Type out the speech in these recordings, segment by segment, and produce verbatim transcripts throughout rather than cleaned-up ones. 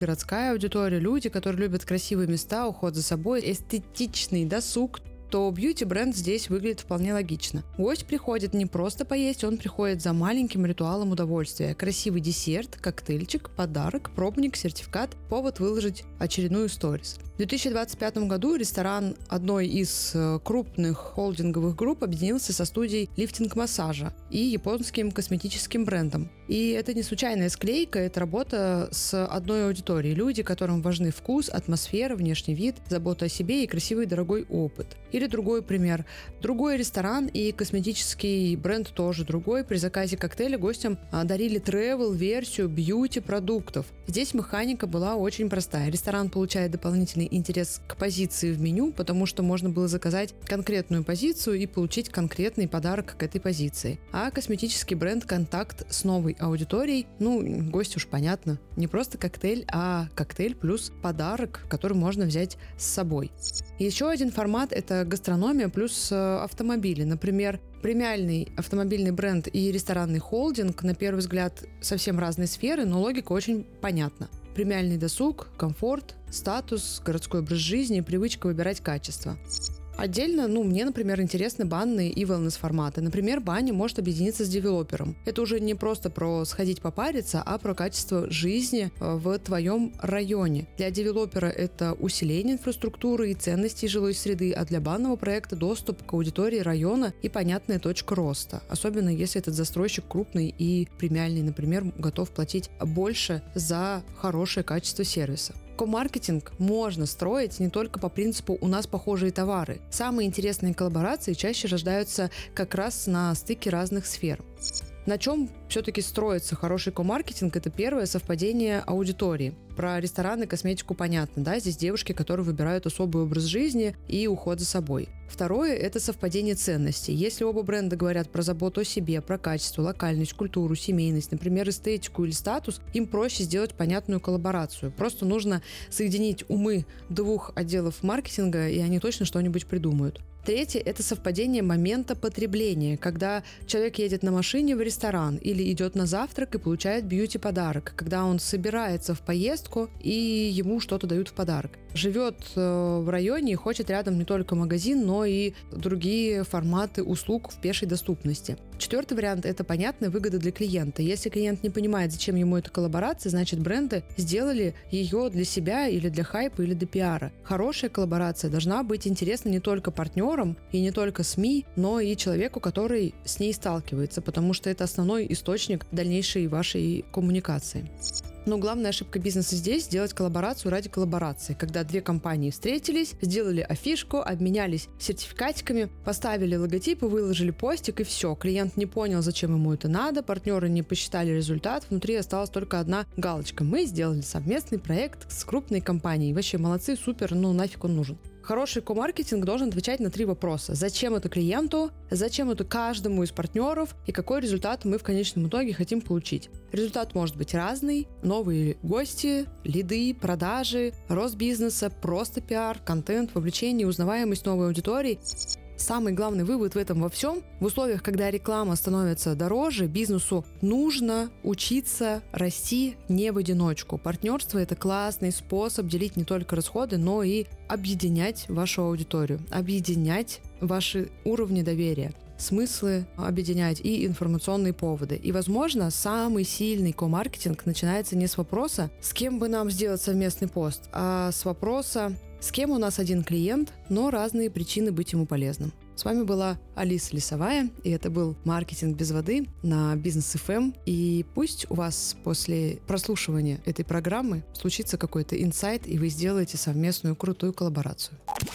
городская аудитория, люди, которые любят красивые места, уход за собой, эстетичный досуг, то бьюти-бренд здесь выглядит вполне логично. Гость приходит не просто поесть, он приходит за маленьким ритуалом удовольствия. Красивый десерт, коктейльчик, подарок, пробник, сертификат, повод выложить очередную сторис. В две тысячи двадцать пятом году ресторан одной из крупных холдинговых групп объединился со студией лифтинг-массажа и японским косметическим брендом. И это не случайная склейка, это работа с одной аудиторией. Люди, которым важны вкус, атмосфера, внешний вид, забота о себе и красивый дорогой опыт. Или другой пример. Другой ресторан и косметический бренд тоже другой. При заказе коктейля гостям дарили тревел-версию бьюти-продуктов. Здесь механика была очень простая. Ресторан получает дополнительный интерес к позиции в меню, потому что можно было заказать конкретную позицию и получить конкретный подарок к этой позиции. А косметический бренд — контакт с новой аудиторией. Ну, гость уж понятно. Не просто коктейль, а коктейль плюс подарок, который можно взять с собой. Еще один формат — это гастрономия плюс автомобили. Например, премиальный автомобильный бренд и ресторанный холдинг, на первый взгляд, совсем разные сферы, но логика очень понятна. Премиальный досуг, комфорт, статус, городской образ жизни, привычка выбирать качество. Отдельно, ну, мне, например, интересны банные и wellness-форматы. Например, баня может объединиться с девелопером. Это уже не просто про сходить попариться, а про качество жизни в твоем районе. Для девелопера это усиление инфраструктуры и ценностей жилой среды, а для банного проекта доступ к аудитории района и понятная точка роста. Особенно если этот застройщик крупный и премиальный, например, готов платить больше за хорошее качество сервиса. Ко-маркетинг можно строить не только по принципу «у нас похожие товары». Самые интересные коллаборации чаще рождаются как раз на стыке разных сфер. На чем все-таки строится хороший ко-маркетинг? Это первое — совпадение аудитории. Про рестораны и косметику понятно, да? Здесь девушки, которые выбирают особый образ жизни и уход за собой. Второе — это совпадение ценностей. Если оба бренда говорят про заботу о себе, про качество, локальность, культуру, семейность, например, эстетику или статус, им проще сделать понятную коллаборацию. Просто нужно соединить умы двух отделов маркетинга, и они точно что-нибудь придумают. Третье — это совпадение момента потребления, когда человек едет на машине в ресторан или идет на завтрак и получает бьюти-подарок, когда он собирается в поездку и ему что-то дают в подарок. Живет в районе и хочет рядом не только магазин, но и другие форматы услуг в пешей доступности. Четвертый вариант — это понятная выгода для клиента. Если клиент не понимает, зачем ему эта коллаборация, значит, бренды сделали ее для себя или для хайпа, или для пиара. Хорошая коллаборация должна быть интересна не только партнерам и не только СМИ, но и человеку, который с ней сталкивается, потому что это основной источник дальнейшей вашей коммуникации. Но главная ошибка бизнеса здесь — сделать коллаборацию ради коллаборации, когда две компании встретились, сделали афишку, обменялись сертификатиками, поставили логотип и выложили постик, и все. Клиент не понял, зачем ему это надо, партнеры не посчитали результат, внутри осталась только одна галочка. Мы сделали совместный проект с крупной компанией. Вообще молодцы, супер, ну нафиг он нужен. Хороший ко-маркетинг должен отвечать на три вопроса. Зачем это клиенту, зачем это каждому из партнеров и какой результат мы в конечном итоге хотим получить. Результат может быть разный. Новые гости, лиды, продажи, рост бизнеса, просто пиар, контент, вовлечение, узнаваемость новой аудитории. Самый главный вывод в этом во всем: в условиях, когда реклама становится дороже, бизнесу нужно учиться расти не в одиночку. Партнерство — это классный способ делить не только расходы, но и объединять вашу аудиторию, объединять ваши уровни доверия, смыслы объединять и информационные поводы. И, возможно, самый сильный ко-маркетинг начинается не с вопроса, с кем бы нам сделать совместный пост, а с вопроса, с кем у нас один клиент, но разные причины быть ему полезным. С вами была Алиса Лисовая, и это был «Маркетинг без воды» на Бизнес эф эм. И пусть у вас после прослушивания этой программы случится какой-то инсайт, и вы сделаете совместную крутую коллаборацию.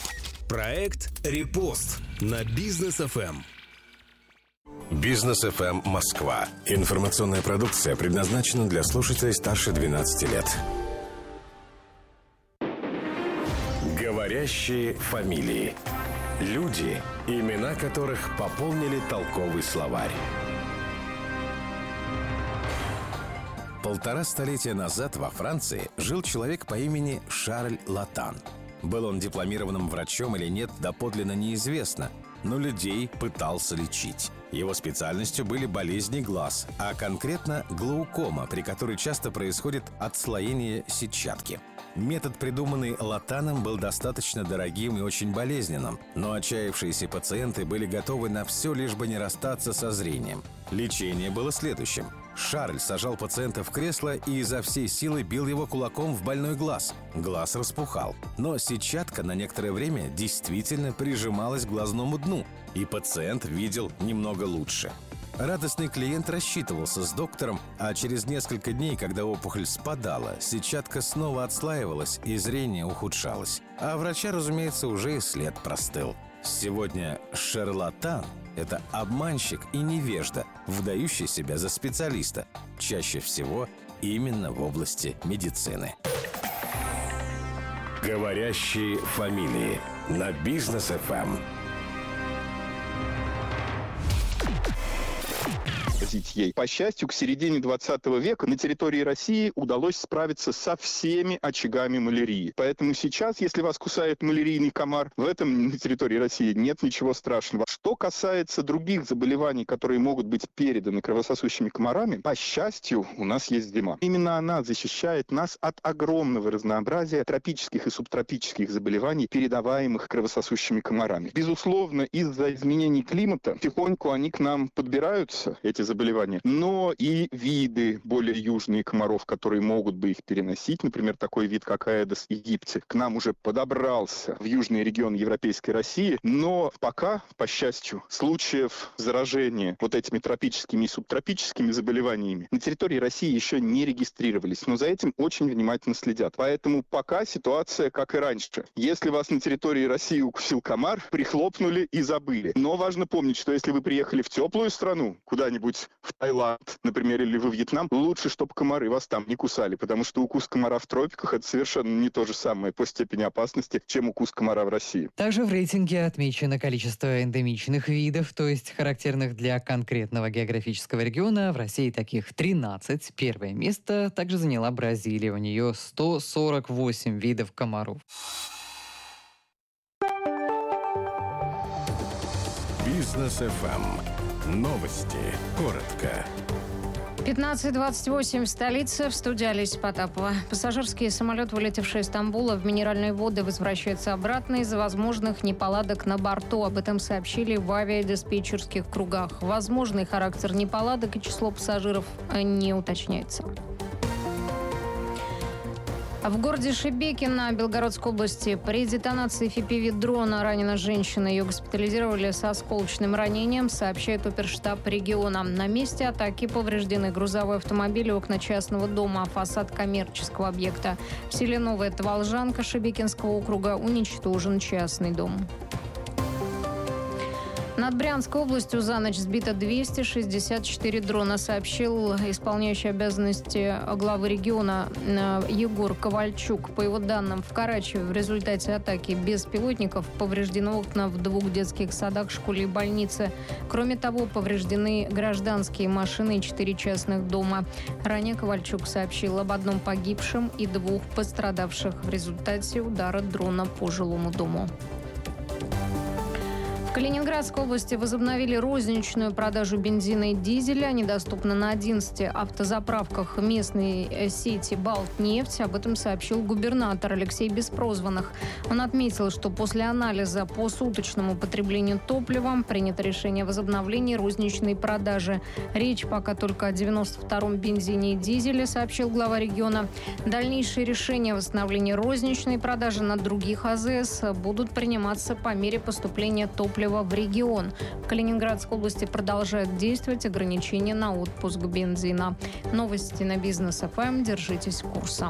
Проект «Репост» на Бизнес эф эм. Бизнес эф эм Москва. Информационная продукция предназначена для слушателей старше двенадцати лет. Говорящие фамилии. Люди, имена которых пополнили толковый словарь. Полтора столетия назад во Франции жил человек по имени Шарль Латан. Был он дипломированным врачом или нет, доподлинно неизвестно. но людей пытался лечить. Его специальностью были болезни глаз, а конкретно глаукома, при которой часто происходит отслоение сетчатки. Метод, придуманный Латаном, был достаточно дорогим и очень болезненным, но отчаявшиеся пациенты были готовы на все, лишь бы не расстаться со зрением. Лечение было следующим. Шарль сажал пациента в кресло и изо всей силы бил его кулаком в больной глаз. Глаз распухал, но сетчатка на некоторое время действительно прижималась к глазному дну, и пациент видел немного лучше. Радостный клиент рассчитывался с доктором, а через несколько дней, когда опухоль спадала, сетчатка снова отслаивалась и зрение ухудшалось. А врача, разумеется, уже и след простыл. Сегодня шарлатан – это обманщик и невежда, выдающий себя за специалиста, чаще всего именно в области медицины. Говорящие фамилии на Бизнес эф эм. Ей. По счастью, к середине двадцатого века на территории России удалось справиться со всеми очагами малярии. Поэтому сейчас, если вас кусает малярийный комар, в этом на территории России нет ничего страшного. Что касается других заболеваний, которые могут быть переданы кровососущими комарами, по счастью, у нас есть зима. Именно она защищает нас от огромного разнообразия тропических и субтропических заболеваний, передаваемых кровососущими комарами. Безусловно, из-за изменений климата потихоньку они к нам подбираются, эти заболевания, но и виды более южные комаров, которые могут бы их переносить, например, такой вид, как Aedes aegypti, к нам уже подобрался в южный регион Европейской России, но пока, по счастью, случаев заражения вот этими тропическими и субтропическими заболеваниями на территории России еще не регистрировались, но за этим очень внимательно следят. Поэтому пока ситуация как и раньше. Если вас на территории России укусил комар, прихлопнули и забыли. Но важно помнить, что если вы приехали в теплую страну, куда-нибудь в Таиланд, например, или во Вьетнам, лучше, чтобы комары вас там не кусали, потому что укус комара в тропиках – это совершенно не то же самое по степени опасности, чем укус комара в России. Также в рейтинге отмечено количество эндемичных видов, то есть характерных для конкретного географического региона. В России таких тринадцать. Первое место также заняла Бразилия. У нее сто сорок восемь видов комаров. Бизнес эф эм. Новости. Коротко. пятнадцать двадцать восемь в столице. В студии Олеся Потапова. Пассажирский самолет, вылетевший из Стамбула в Минеральные воды, возвращается обратно из-за возможных неполадок на борту. Об этом сообщили в авиадиспетчерских кругах. Возможный характер неполадок и число пассажиров не уточняется. В городе Шебекино Белгородской области при детонации эф пи ви-дрона ранена женщина. Ее госпитализировали с осколочным ранением, сообщает оперштаб региона. На месте атаки повреждены грузовой автомобиль и окна частного дома, фасад коммерческого объекта. В селе Новая Таволжанка Шебекинского округа уничтожен частный дом. Над Брянской областью за ночь сбито двести шестьдесят четыре дрона, сообщил исполняющий обязанности главы региона Егор Ковальчук. По его данным, в Карачеве в результате атаки беспилотников повреждены окна в двух детских садах, школе и больнице. Кроме того, повреждены гражданские машины и четыре частных дома. Ранее Ковальчук сообщил об одном погибшем и двух пострадавших в результате удара дрона по жилому дому. В Калининградской области возобновили розничную продажу бензина и дизеля. Они доступны на одиннадцати автозаправках местной сети «Балтнефть». Об этом сообщил губернатор Алексей Беспрозванных. Он отметил, что после анализа по суточному потреблению топлива принято решение о возобновлении розничной продажи. Речь пока только о девяносто втором бензине и дизеле, сообщил глава региона. Дальнейшие решения о восстановлении розничной продажи на других а зэ эс будут приниматься по мере поступления топлива в регион. В Калининградской области продолжают действовать ограничения на отпуск бензина. Новости на Бизнес эф эм. Держитесь курса.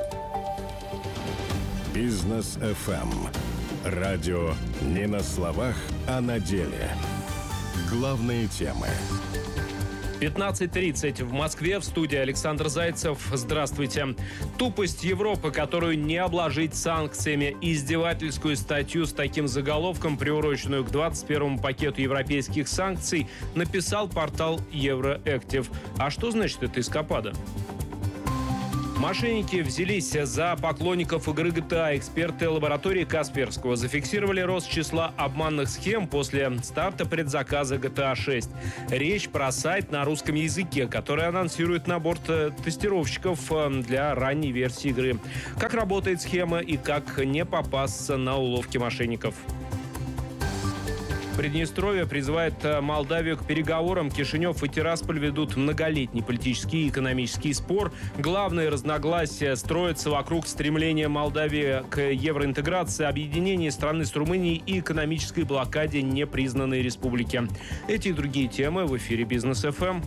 Бизнес эф эм. Радио не на словах, а на деле. Главные темы. пятнадцать тридцать в Москве, в студии Александр Зайцев. Здравствуйте. Тупость Европы, которую не обложить санкциями. Издевательскую статью с таким заголовком, приуроченную к двадцать первому пакету европейских санкций, написал портал Евроэктив. А что значит эта эскапада? Мошенники взялись за поклонников игры джи ти эй. Эксперты лаборатории Касперского зафиксировали рост числа обманных схем после старта предзаказа джи ти эй шесть. Речь про сайт на русском языке, который анонсирует набор тестировщиков для ранней версии игры. Как работает схема и как не попасться на уловки мошенников. Приднестровье призывает Молдавию к переговорам. Кишинев и Тирасполь ведут многолетний политический и экономический спор. Главные разногласия строятся вокруг стремления Молдавии к евроинтеграции, объединению страны с Румынией и экономической блокаде непризнанной республики. Эти и другие темы в эфире Бизнес эф эм.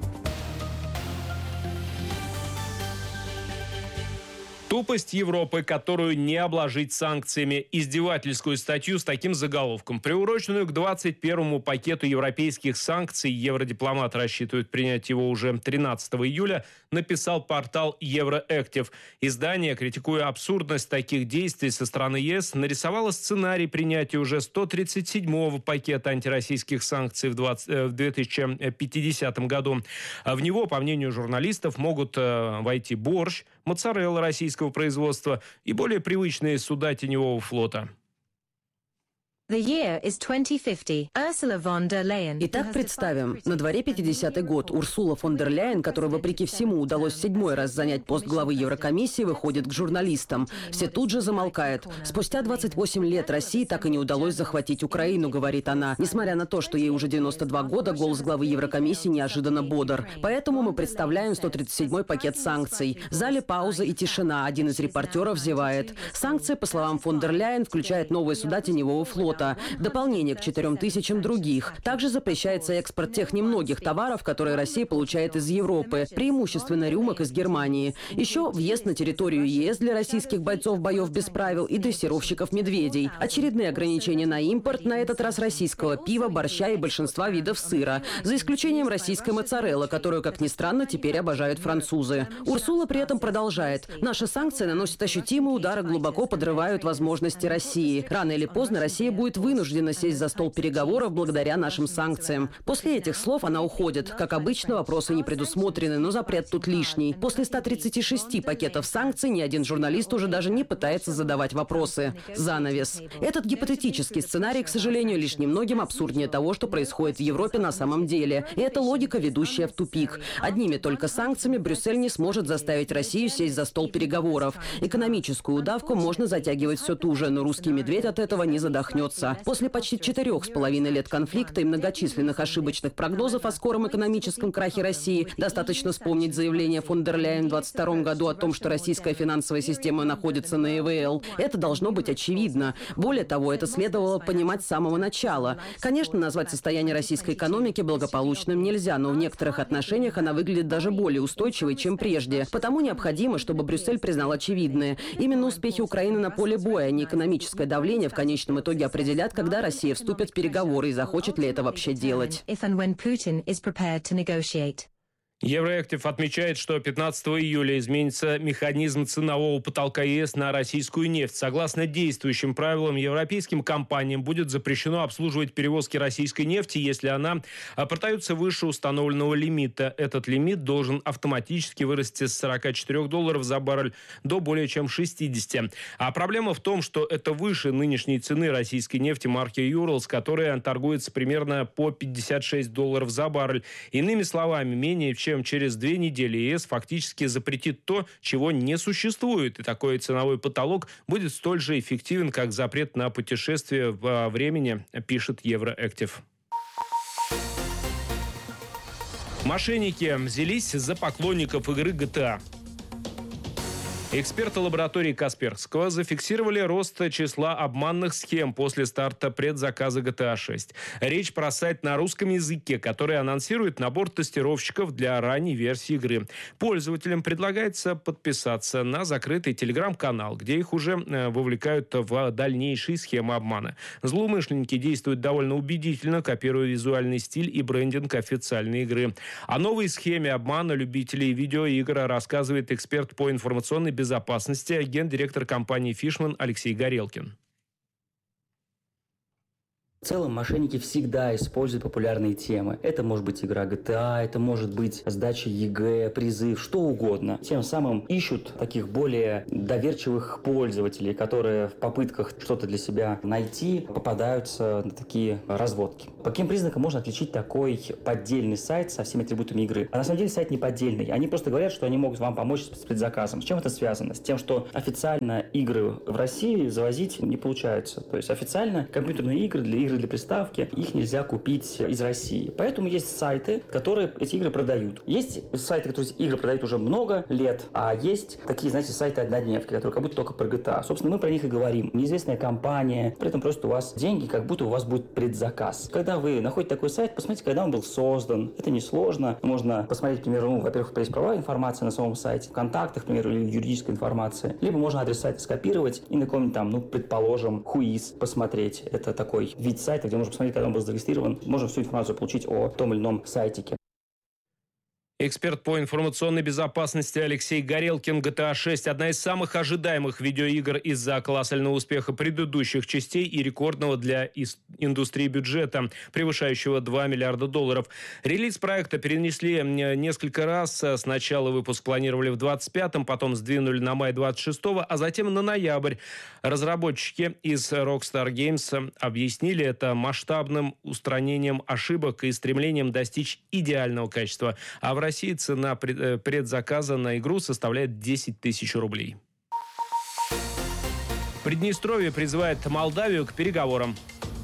Тупость Европы, которую не обложить санкциями. Издевательскую статью с таким заголовком, приуроченную к двадцать первому пакету европейских санкций, евродипломаты рассчитывают принять его уже тринадцатого июля, написал портал Евроэктив. Издание, критикуя абсурдность таких действий со стороны ЕС, нарисовало сценарий принятия уже сто тридцать седьмого пакета антироссийских санкций в, двадцать, в две тысячи пятидесятом году. В него, по мнению журналистов, могут войти борщ, моцарелла российского производства и более привычные суда теневого флота. Итак, представим, на дворе пятидесятый год. Урсула фон дер Ляйен, которой, вопреки всему, удалось в седьмой раз занять пост главы Еврокомиссии, выходит к журналистам. Все тут же замолкают. Спустя двадцать восемь лет России так и не удалось захватить Украину, говорит она. Несмотря на то, что ей уже девяносто два года, голос главы Еврокомиссии неожиданно бодр. Поэтому мы представляем сто тридцать седьмой пакет санкций. В зале пауза и тишина. Один из репортеров зевает. Санкции, по словам фон дер Ляйен, включают новые суда теневого флота. Дополнение к четырем тысячам других. Также запрещается экспорт тех немногих товаров, которые Россия получает из Европы, преимущественно рюмок из Германии. Еще въезд на территорию ЕС для российских бойцов боев без правил и дрессировщиков медведей. Очередные ограничения на импорт, на этот раз российского пива, борща и большинства видов сыра. За исключением российской моцареллы, которую, как ни странно, теперь обожают французы. Урсула при этом продолжает. Наши санкции наносят ощутимые удары, глубоко подрывают возможности России. Рано или поздно Россия будет вынуждена сесть за стол переговоров благодаря нашим санкциям. После этих слов она уходит. Как обычно, вопросы не предусмотрены, но запрет тут лишний. После ста тридцати шести пакетов санкций ни один журналист уже даже не пытается задавать вопросы. Занавес. Этот гипотетический сценарий, к сожалению, лишь немногим абсурднее того, что происходит в Европе на самом деле. И это логика, ведущая в тупик. Одними только санкциями Брюссель не сможет заставить Россию сесть за стол переговоров. Экономическую удавку можно затягивать все туже, но русский медведь от этого не задохнется. После почти четырех с половиной лет конфликта и многочисленных ошибочных прогнозов о скором экономическом крахе России достаточно вспомнить заявление фон дер Ляйен в двадцать втором году о том, что российская финансовая система находится на ИВЛ. Это должно быть очевидно. Более того, это следовало понимать с самого начала. Конечно, назвать состояние российской экономики благополучным нельзя, но в некоторых отношениях она выглядит даже более устойчивой, чем прежде. Потому необходимо, чтобы Брюссель признал очевидное. Именно успехи Украины на поле боя, а не экономическое давление в конечном итоге определяют, когда Россия вступит в переговоры и захочет ли это вообще делать. Евроэктив отмечает, что пятнадцатого июля изменится механизм ценового потолка ЕС на российскую нефть. Согласно действующим правилам, европейским компаниям будет запрещено обслуживать перевозки российской нефти, если она продается выше установленного лимита. Этот лимит должен автоматически вырасти с сорока четырёх долларов за баррель до более чем шестидесяти. А проблема в том, что это выше нынешней цены российской нефти марки Urals, которая торгуется примерно по пятьдесят шесть долларов за баррель. Иными словами, менее чем через две недели ЕС фактически запретит то, чего не существует. И такой ценовой потолок будет столь же эффективен, как запрет на путешествие во времени, пишет Евроэктив. Мошенники взялись за поклонников игры джи ти эй. Эксперты лаборатории Касперского зафиксировали рост числа обманных схем после старта предзаказа джи ти эй шесть. Речь про сайт на русском языке, который анонсирует набор тестировщиков для ранней версии игры. Пользователям предлагается подписаться на закрытый телеграм-канал, где их уже вовлекают в дальнейшие схемы обмана. Злоумышленники действуют довольно убедительно, копируя визуальный стиль и брендинг официальной игры. О новой схеме обмана любителей видеоигр рассказывает эксперт по информационной безопасности безопасности, гендиректор компании «Фишман» Алексей Горелкин. В целом, мошенники всегда используют популярные темы. Это может быть игра джи ти эй, это может быть сдача ЕГЭ, призыв, что угодно. Тем самым ищут таких более доверчивых пользователей, которые в попытках что-то для себя найти попадаются на такие разводки. По каким признакам можно отличить такой поддельный сайт со всеми атрибутами игры? А на самом деле сайт не поддельный. Они просто говорят, что они могут вам помочь с предзаказом. С чем это связано? С тем, что официально игры в России завозить не получается. То есть официально компьютерные игры для игр для приставки, их нельзя купить из России. Поэтому есть сайты, которые эти игры продают. Есть сайты, которые эти игры продают уже много лет, а есть такие, знаете, сайты-однодневки, которые как будто только про джи ти эй. Собственно, мы про них и говорим. Неизвестная компания, при этом просит у вас деньги, как будто у вас будет предзаказ. Когда вы находите такой сайт, посмотрите, когда он был создан. Это несложно. Можно посмотреть, к примеру, ну, во-первых, есть правовая информация на самом сайте, в контактах, к примеру, или юридическая информация. Либо можно адрес сайта скопировать и на каком-нибудь там, ну, предположим, хуиз посмотреть. Это такой вид сайта, где можно посмотреть, когда он был зарегистрирован. Можно всю информацию получить о том или ином сайтике. Эксперт по информационной безопасности Алексей Горелкин. джи ти эй шесть – одна из самых ожидаемых видеоигр из-за колоссального успеха предыдущих частей и рекордного для индустрии бюджета, превышающего два миллиарда долларов. Релиз проекта перенесли несколько раз. Сначала выпуск планировали в двадцать пятом, потом сдвинули на май двадцать шестого, а затем на ноябрь. Разработчики из Rockstar Games объяснили это масштабным устранением ошибок и стремлением достичь идеального качества. А в России цена предзаказа на игру составляет десять тысяч рублей. Приднестровье призывает Молдавию к переговорам.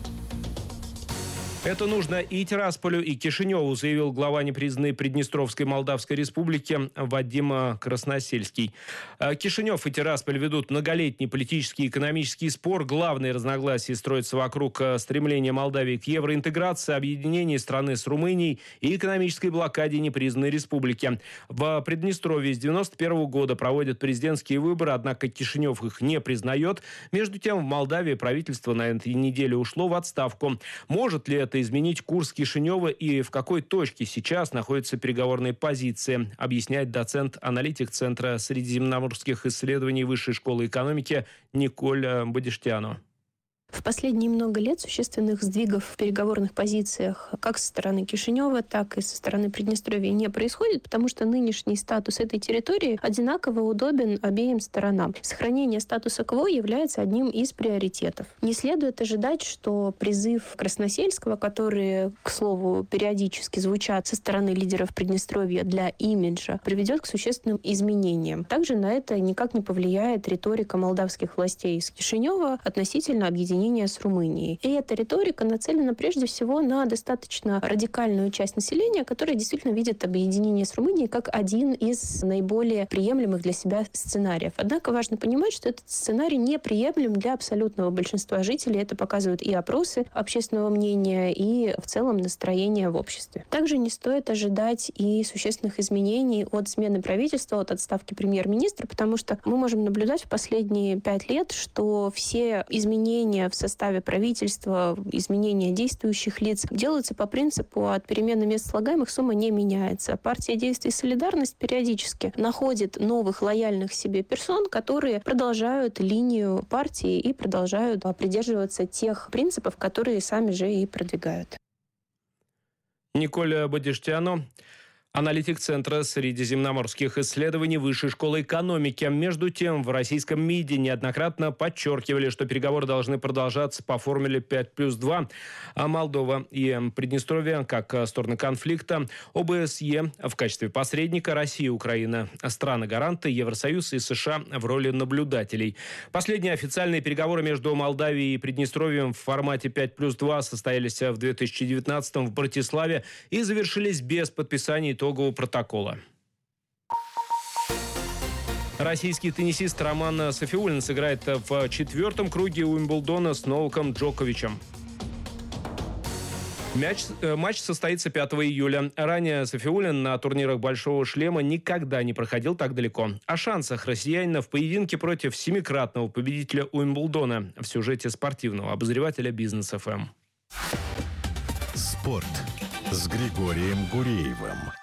Это нужно и Тирасполю, и Кишиневу, заявил глава непризнанной Приднестровской Молдавской Республики Вадим Красносельский. Кишинев и Тирасполь ведут многолетний политический и экономический спор. Главные разногласия строятся вокруг стремления Молдавии к евроинтеграции, объединению страны с Румынией и экономической блокаде непризнанной республики. В Приднестровье с девяносто первого года проводят президентские выборы, однако Кишинев их не признает. Между тем, в Молдавии правительство на этой неделе ушло в отставку. Может ли это изменить курс Кишинева и в какой точке сейчас находится переговорная позиция, объясняет доцент-аналитик Центра средиземноморских исследований Высшей школы экономики Николь Бодиштяно. В последние много лет существенных сдвигов в переговорных позициях как со стороны Кишинева, так и со стороны Приднестровья не происходит, потому что нынешний статус этой территории одинаково удобен обеим сторонам. Сохранение статуса кво является одним из приоритетов. Не следует ожидать, что призыв Красносельского, которые, к слову, периодически звучат со стороны лидеров Приднестровья для имиджа, приведет к существенным изменениям. Также на это никак не повлияет риторика молдавских властей из Кишинева относительно объединения с Румынией. И эта риторика нацелена прежде всего на достаточно радикальную часть населения, которая действительно видит объединение с Румынией как один из наиболее приемлемых для себя сценариев. Однако важно понимать, что этот сценарий неприемлем для абсолютного большинства жителей. Это показывают и опросы общественного мнения, и в целом настроение в обществе. Также не стоит ожидать и существенных изменений от смены правительства, от отставки премьер-министра, потому что мы можем наблюдать в последние пять лет, что все изменения в составе правительства, изменения действующих лиц делаются по принципу от перемены мест слагаемых сумма не меняется. Партия действий и солидарность периодически находит новых лояльных себе персон, которые продолжают линию партии и продолжают придерживаться тех принципов, которые сами же и продвигают. Николь Бодиштяно, аналитик Центра средиземноморских исследований Высшей школы экономики. Между тем, в российском МИДе неоднократно подчеркивали, что переговоры должны продолжаться по формуле пять плюс два. А Молдова и Приднестровье как стороны конфликта, ОБСЕ в качестве посредника, Россия и Украина страны-гаранты, Евросоюз и США в роли наблюдателей. Последние официальные переговоры между Молдавией и Приднестровьем в формате пять плюс два состоялись в две тысячи девятнадцатом в Братиславе и завершились без подписания итогового протокола. Российский теннисист Роман Сафиуллин сыграет в четвертом круге Уимблдона с Новаком Джоковичем. Мяч, матч состоится пятого июля. Ранее Сафиуллин на турнирах «Большого шлема» никогда не проходил так далеко. О шансах россиянина в поединке против семикратного победителя Уимблдона в сюжете спортивного обозревателя «Бизнес эф эм». Спорт с Григорием Гуреевым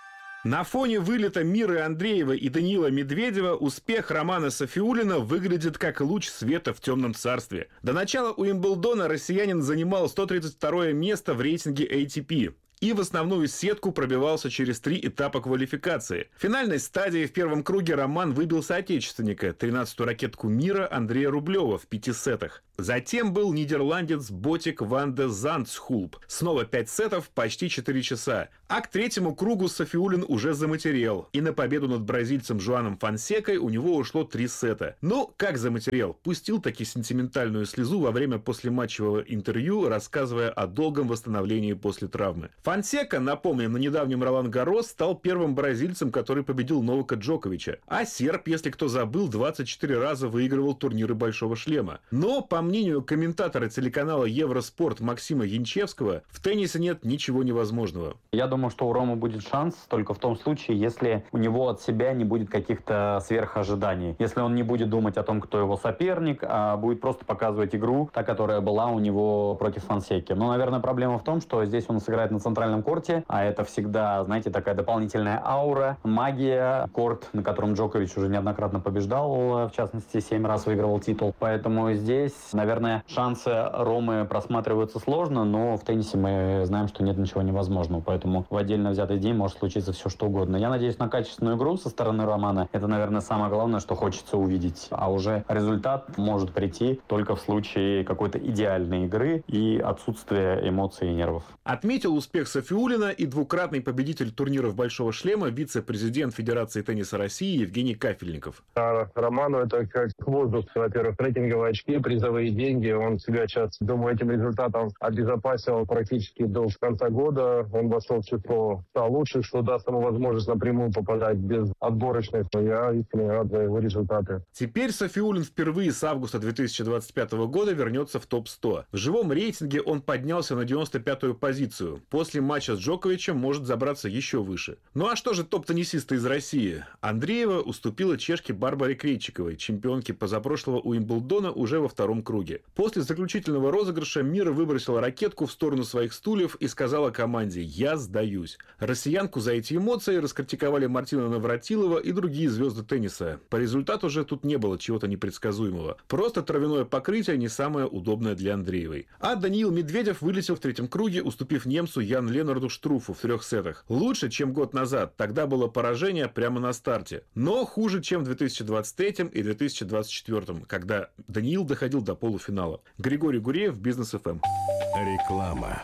На фоне вылета Миры Андреевой и Даниила Медведева успех Романа Сафиуллина выглядит как луч света в темном царстве. До начала Уимблдона россиянин занимал сто тридцать второе место в рейтинге эй ти пи. И в основную сетку пробивался через три этапа квалификации. В финальной стадии в первом круге Роман выбил соотечественника, тринадцатую ракетку мира Андрея Рублева в пяти сетах. Затем был нидерландец Ботик ван де Зандсхулп. Снова пять сетов, почти четыре часа. А к третьему кругу Сафиуллин уже заматерел. И на победу над бразильцем Жуаном Фонсекой у него ушло три сета. Но как заматерел? Пустил таки сентиментальную слезу во время послематчевого интервью, рассказывая о долгом восстановлении после травмы. Фонсека, напомним, на недавнем Ролан-Гаррос стал первым бразильцем, который победил Новака Джоковича. А серб, если кто забыл, двадцать четыре раза выигрывал турниры Большого шлема. Но, по мнению комментатора телеканала Евроспорт Максима Янчевского, в теннисе нет ничего невозможного. Я думаю, что у Ромы будет шанс только в том случае, если у него от себя не будет каких-то сверхожиданий. Если он не будет думать о том, кто его соперник, а будет просто показывать игру, та, которая была у него против Фонсеки. Но, наверное, проблема в том, что здесь он сыграет на центральном корте, а это всегда, знаете, такая дополнительная аура, магия. Корт, на котором Джокович уже неоднократно побеждал, в частности, семь раз выигрывал титул. Поэтому здесь, наверное, шансы Ромы просматриваются сложно, но в теннисе мы знаем, что нет ничего невозможного. Поэтому в отдельно взятый день может случиться все, что угодно. Я надеюсь на качественную игру со стороны Романа. Это, наверное, самое главное, что хочется увидеть. А уже результат может прийти только в случае какой-то идеальной игры и отсутствия эмоций и нервов. Отметил успех Сафиуллина и двукратный победитель турниров Большого шлема, вице-президент Федерации тенниса России Евгений Кафельников. А Роману это как воздух. Во-первых, рейтинговые очки, призовые деньги. Он себя сейчас, думаю, этим результатом обезопасил практически до конца года. Он вошел в число ста лучших, что даст ему возможность напрямую попадать без отборочных. Я искренне рад за его результаты. Теперь Сафиуллин впервые с августа две тысячи двадцать пятого года вернется в топ сто. В живом рейтинге он поднялся на девяносто пятую позицию. После матча с Джоковичем может забраться еще выше. Ну а что же топ-теннисисты из России? Андреева уступила чешке Барбаре Крейчиковой, чемпионке позапрошлого Уимблдона, уже во втором круге. После заключительного розыгрыша Мира выбросила ракетку в сторону своих стульев и сказала команде «Я сдаюсь». Россиянку за эти эмоции раскритиковали Мартина Навратилова и другие звезды тенниса. По результату же тут не было чего-то непредсказуемого. Просто травяное покрытие не самое удобное для Андреевой. А Даниил Медведев вылетел в третьем круге, уступив немцу Ян Ленарду Штруфу в трех сетах. Лучше, чем год назад. Тогда было поражение прямо на старте. Но хуже, чем в две тысячи двадцать третьем и две тысячи двадцать четвёртом, когда Даниил доходил до полуфинала. Григорий Гуреев, Бизнес эф эм. Реклама.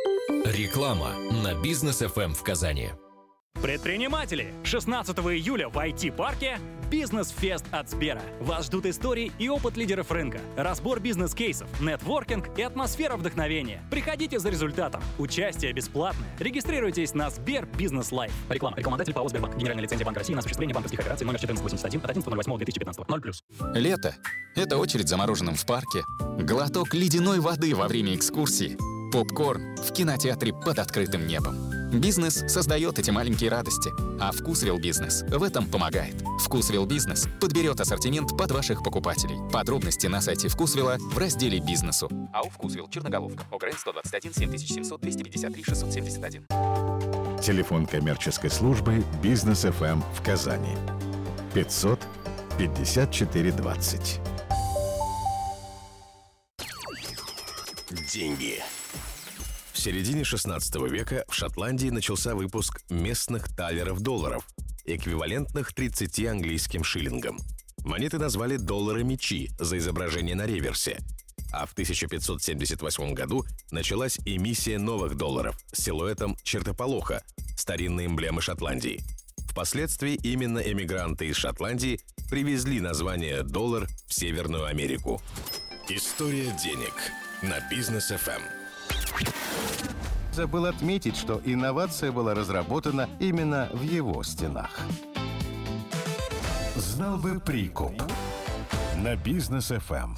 Реклама на Бизнес эф эм в Казани. Предприниматели! шестнадцатого июля в ай ти-парке «Бизнес-фест» от Сбера. Вас ждут истории и опыт лидеров рынка, разбор бизнес-кейсов, нетворкинг и атмосфера вдохновения. Приходите за результатом. Участие бесплатное. Регистрируйтесь на Сбер Бизнес Лайф. Реклама. Рекламодатель ПАО «Сбербанк». Генеральная лицензия Банка России на осуществление банковских операций номер четырнадцать восемьдесят один от одиннадцатого ноль восьмого две тысячи пятнадцатого. ноль плюс. Лето. Это очередь за мороженым в парке, глоток ледяной воды во время экскурсии, попкорн в кинотеатре под открытым небом. Бизнес создает эти маленькие радости, а Вкусвилл Бизнес в этом помогает. Вкусвилл Бизнес подберет ассортимент под ваших покупателей. Подробности на сайте Вкусвилла в разделе «Бизнесу». АО «Вкусвилл», Черноголовка, ОГРН сто двадцать один семь тысяч семьсот двести пятьдесят три шестьсот семьдесят один. Телефон коммерческой службы «Бизнес эф эм» в Казани. пятьсот пятьдесят четыре двадцать. Деньги. В середине шестнадцатого века в Шотландии начался выпуск местных талеров-долларов, эквивалентных тридцати английским шиллингам. Монеты назвали доллары-мечи за изображение на реверсе. А в тысяча пятьсот семьдесят восьмом году началась эмиссия новых долларов с силуэтом чертополоха, старинной эмблемы Шотландии. Впоследствии именно эмигранты из Шотландии привезли название доллар в Северную Америку. История денег на Бизнес эф эм. Забыл отметить, что инновация была разработана именно в его стенах. Знал бы прикуп на Бизнес эф эм.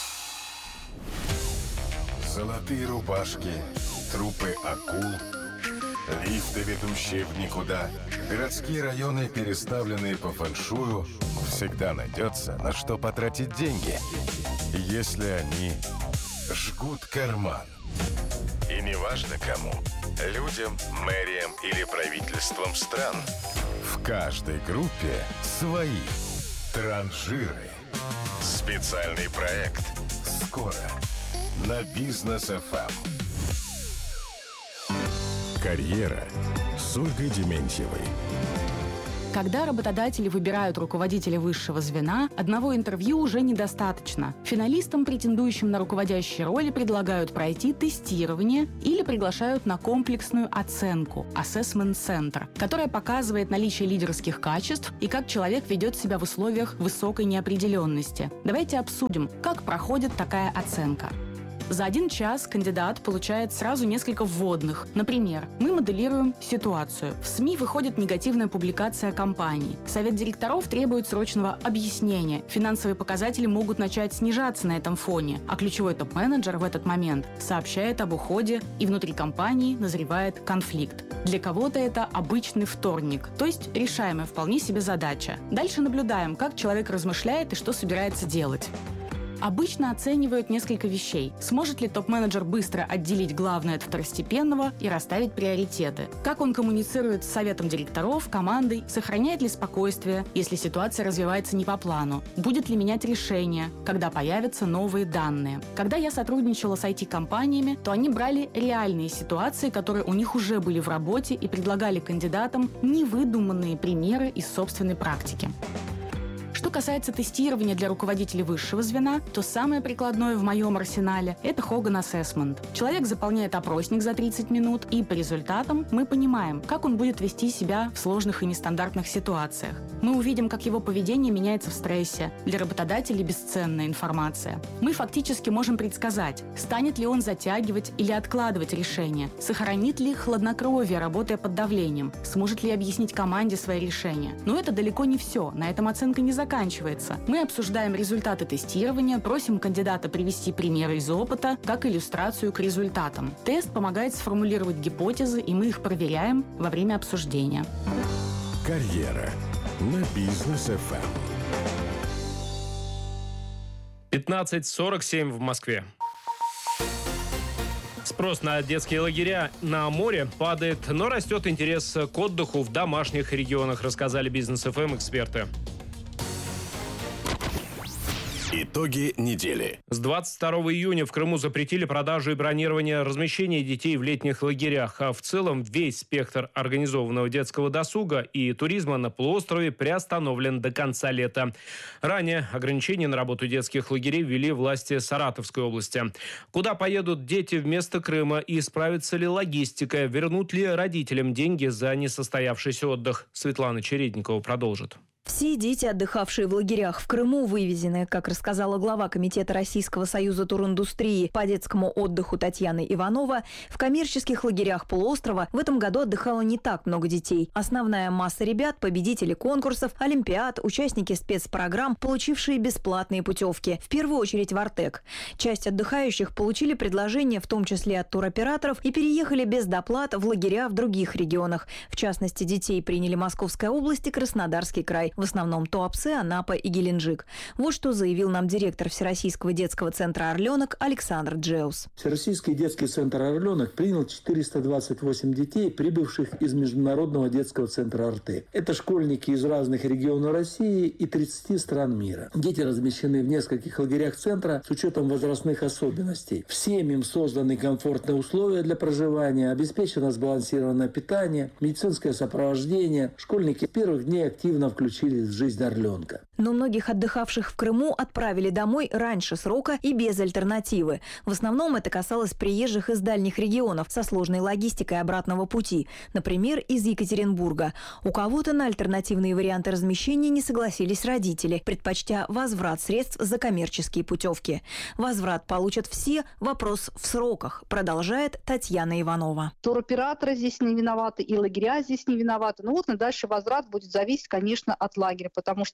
Золотые рубашки, трупы акул, лифты, ведущие в никуда, городские районы, переставленные по фэншую. Всегда найдется, на что потратить деньги, если они жгут карман. И неважно кому – людям, мэриям или правительствам стран – в каждой группе свои транжиры. Специальный проект скоро на Бизнес эф эм. Карьера с Ольгой Дементьевой. Когда работодатели выбирают руководителя высшего звена, одного интервью уже недостаточно. Финалистам, претендующим на руководящие роли, предлагают пройти тестирование или приглашают на комплексную оценку – Assessment Center, которая показывает наличие лидерских качеств и как человек ведет себя в условиях высокой неопределенности. Давайте обсудим, как проходит такая оценка. За один час кандидат получает сразу несколько вводных. Например, мы моделируем ситуацию. В СМИ выходит негативная публикация компании. Совет директоров требует срочного объяснения. Финансовые показатели могут начать снижаться на этом фоне, а ключевой топ-менеджер в этот момент сообщает об уходе, и внутри компании назревает конфликт. Для кого-то это обычный вторник, то есть решаемая вполне себе задача. Дальше наблюдаем, как человек размышляет и что собирается делать. Обычно оценивают несколько вещей. Сможет ли топ-менеджер быстро отделить главное от второстепенного и расставить приоритеты? Как он коммуницирует с советом директоров, командой? Сохраняет ли спокойствие, если ситуация развивается не по плану? Будет ли менять решение, когда появятся новые данные? Когда я сотрудничала с ай ти-компаниями, то они брали реальные ситуации, которые у них уже были в работе, и предлагали кандидатам невыдуманные примеры из собственной практики. Что касается тестирования для руководителей высшего звена, то самое прикладное в моем арсенале – это Hogan Assessment. Человек заполняет опросник за тридцать минут, и по результатам мы понимаем, как он будет вести себя в сложных и нестандартных ситуациях. Мы увидим, как его поведение меняется в стрессе. Для работодателей бесценная информация. Мы фактически можем предсказать, станет ли он затягивать или откладывать решение, сохранит ли хладнокровие, работая под давлением, сможет ли объяснить команде свои решения. Но это далеко не все, на этом оценка не заканчивается. Заканчивается. Мы обсуждаем результаты тестирования, просим кандидата привести примеры из опыта, как иллюстрацию к результатам. Тест помогает сформулировать гипотезы, и мы их проверяем во время обсуждения. Карьера на Бизнес эф эм. пятнадцать сорок семь в Москве. Спрос на детские лагеря на море падает, но растет интерес к отдыху в домашних регионах, рассказали Бизнес эф эм эксперты. Итоги недели. С двадцать второго июня в Крыму запретили продажу и бронирование размещения детей в летних лагерях, а в целом весь спектр организованного детского досуга и туризма на полуострове приостановлен до конца лета. Ранее ограничения на работу детских лагерей ввели власти Саратовской области. Куда поедут дети вместо Крыма и справится ли логистика? Вернут ли родителям деньги за несостоявшийся отдых? Светлана Чередникова продолжит. Все дети, отдыхавшие в лагерях в Крыму, вывезены, как рассказала глава Комитета Российского союза туриндустрии по детскому отдыху Татьяна Иванова. В коммерческих лагерях полуострова в этом году отдыхало не так много детей. Основная масса ребят – победители конкурсов, олимпиад, участники спецпрограмм, получившие бесплатные путевки. В первую очередь в Артек. Часть отдыхающих получили предложения, в том числе от туроператоров, и переехали без доплат в лагеря в других регионах. В частности, детей приняли Московская область и Краснодарский край. В основном Туапсе, Анапа и Геленджик. Вот что заявил нам директор Всероссийского детского центра «Орленок» Александр Джеус. Всероссийский детский центр «Орленок» принял четыреста двадцать восемь детей, прибывших из Международного детского центра «Артек». Это школьники из разных регионов России и тридцати стран мира. Дети размещены в нескольких лагерях центра с учетом возрастных особенностей. Всем им созданы комфортные условия для проживания, обеспечено сбалансированное питание, медицинское сопровождение. Школьники с первых дней активно включились в жизнь «Орленка». Но многих отдыхавших в Крыму отправили домой раньше срока и без альтернативы. В основном это касалось приезжих из дальних регионов со сложной логистикой обратного пути, например, из Екатеринбурга. У кого-то на альтернативные варианты размещения не согласились родители, предпочтя возврат средств за коммерческие путевки. Возврат получат все, вопрос в сроках, продолжает Татьяна Иванова. Туроператоры здесь не виноваты, и лагеря здесь не виноваты. Ну вот и дальше возврат будет зависеть, конечно, от лагеря, потому что они деньги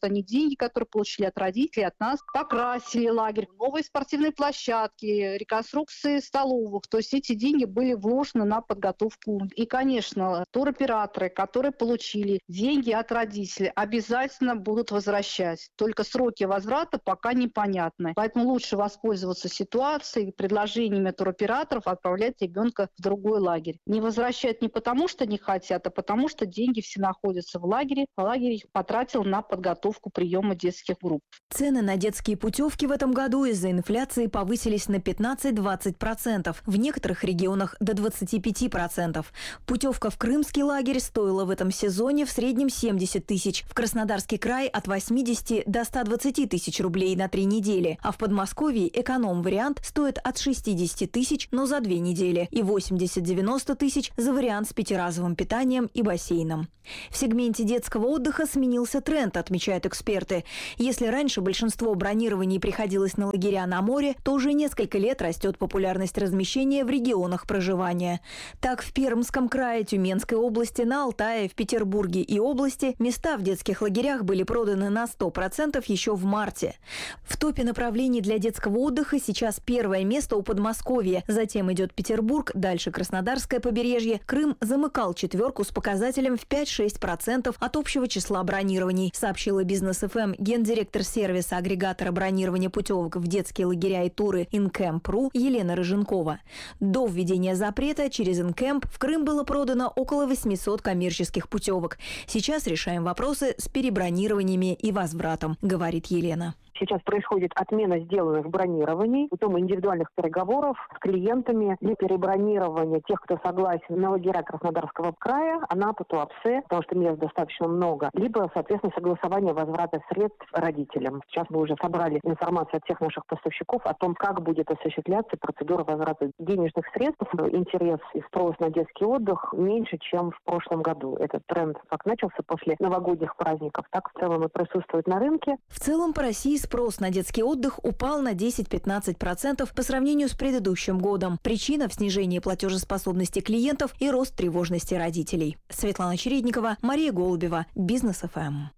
деньги, которые получили от родителей, от нас, покрасили лагерь, новые спортивные площадки, реконструкции столовых. То есть эти деньги были вложены на подготовку. И, конечно, туроператоры, которые получили деньги от родителей, обязательно будут возвращать. Только сроки возврата пока непонятны. Поэтому лучше воспользоваться ситуацией, предложениями туроператоров отправлять ребенка в другой лагерь. Не возвращать не потому, что не хотят, а потому, что деньги все находятся в лагере. Лагерь их потратил на подготовку приема детских групп. Цены на детские путевки в этом году из-за инфляции повысились на пятнадцать-двадцать процентов. В некоторых регионах до двадцати пяти процентов. Путевка в крымский лагерь стоила в этом сезоне в среднем семьдесят тысяч. В Краснодарский край от восьмидесяти до ста двадцати тысяч рублей на три недели. А в Подмосковье эконом-вариант стоит от шестидесяти тысяч, но за две недели. И восемьдесят-девяносто тысяч за вариант с пятиразовым питанием и бассейном. В сегменте детского отдыха сменился тренд, отмечают эксперты. Если раньше большинство бронирований приходилось на лагеря на море, то уже несколько лет растет популярность размещения в регионах проживания. Так, в Пермском крае, Тюменской области, на Алтае, в Петербурге и области места в детских лагерях были проданы на сто процентов еще в марте. В топе направлений для детского отдыха сейчас первое место у Подмосковья, затем идет Петербург, дальше Краснодарское побережье. Крым замыкал четверку с показателем в пять-шесть процентов от общего числа бронирований, сообщила Бизнес эф эм гендиректор сервиса агрегатора бронирования путевок в детские лагеря и туры Инкэмп.ру Елена Рыженкова. До введения запрета через Инкэмп в Крым было продано около восьмисот коммерческих путевок. Сейчас решаем вопросы с перебронированиями и возвратом, говорит Елена. Сейчас происходит отмена сделанных бронирований, путем индивидуальных переговоров с клиентами для перебронирования тех, кто согласен на лагеря Краснодарского края, Анапу, Туапсе, потому что мест достаточно много, либо, соответственно, согласование возврата средств родителям. Сейчас мы уже собрали информацию от всех наших поставщиков о том, как будет осуществляться процедура возврата денежных средств. Интерес и спрос на детский отдых меньше, чем в прошлом году. Этот тренд как начался после новогодних праздников, так в целом и присутствует на рынке. В целом по России спрос на детский отдых упал на десять-пятнадцать процентов по сравнению с предыдущим годом. Причина в снижении платежеспособности клиентов и рост тревожности родителей. Светлана Чередникова, Мария Голубева, Бизнес эф эм.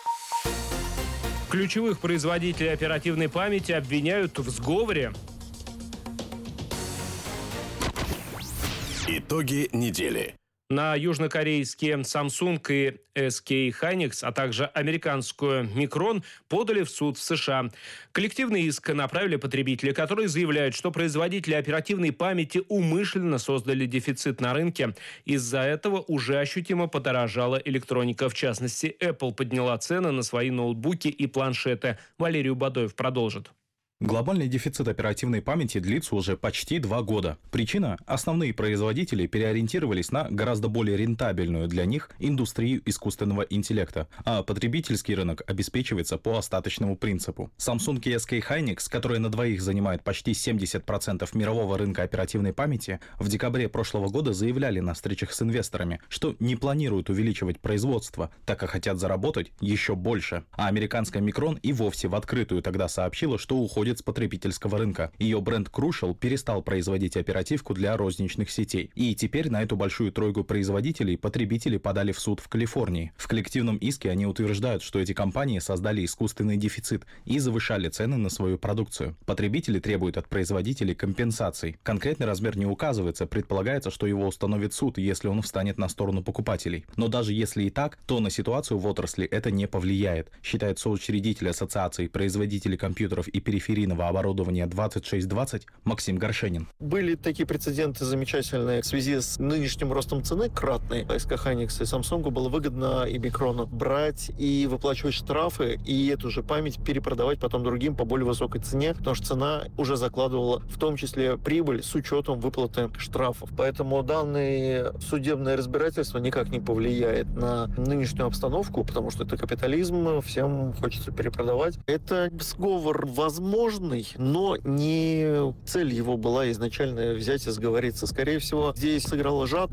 Ключевых производителей оперативной памяти обвиняют в сговоре. Итоги недели. На южнокорейские Samsung и эс кей Hynix, а также американскую Micron подали в суд в США. Коллективный иск направили потребители, которые заявляют, что производители оперативной памяти умышленно создали дефицит на рынке. Из-за этого уже ощутимо подорожала электроника. В частности, Apple подняла цены на свои ноутбуки и планшеты. Валерий Бадоев продолжит. Глобальный дефицит оперативной памяти длится уже почти два года. Причина – основные производители переориентировались на гораздо более рентабельную для них индустрию искусственного интеллекта, а потребительский рынок обеспечивается по остаточному принципу. Samsung и эс кей Hynix, которые на двоих занимают почти семьдесят процентов мирового рынка оперативной памяти, в декабре прошлого года заявляли на встречах с инвесторами, что не планируют увеличивать производство, так как хотят заработать еще больше. А американская Micron и вовсе в открытую тогда сообщила, что уходит с потребительского рынка. Ее бренд Crucial перестал производить оперативку для розничных сетей. И теперь на эту большую тройку производителей потребители подали в суд в Калифорнии. В коллективном иске они утверждают, что эти компании создали искусственный дефицит и завышали цены на свою продукцию. Потребители требуют от производителей компенсаций. Конкретный размер не указывается, предполагается, что его установит суд, если он встанет на сторону покупателей. Но даже если и так, то на ситуацию в отрасли это не повлияет, считает соучредитель Ассоциации производителей компьютеров и периферийного оборудования двадцать шесть двадцать Максим Горшенин. Были такие прецеденты замечательные в связи с нынешним ростом цены кратной. эс кей Hynix и Samsung было выгодно и Micron брать и выплачивать штрафы, и эту же память перепродавать потом другим по более высокой цене, потому что цена уже закладывала в том числе прибыль с учетом выплаты штрафов. Поэтому данное судебное разбирательство никак не повлияет на нынешнюю обстановку, потому что это капитализм, всем хочется перепродавать. Это сговор возможный, но не цель его была изначально взять и сговориться. Скорее всего, здесь сыграла жадность.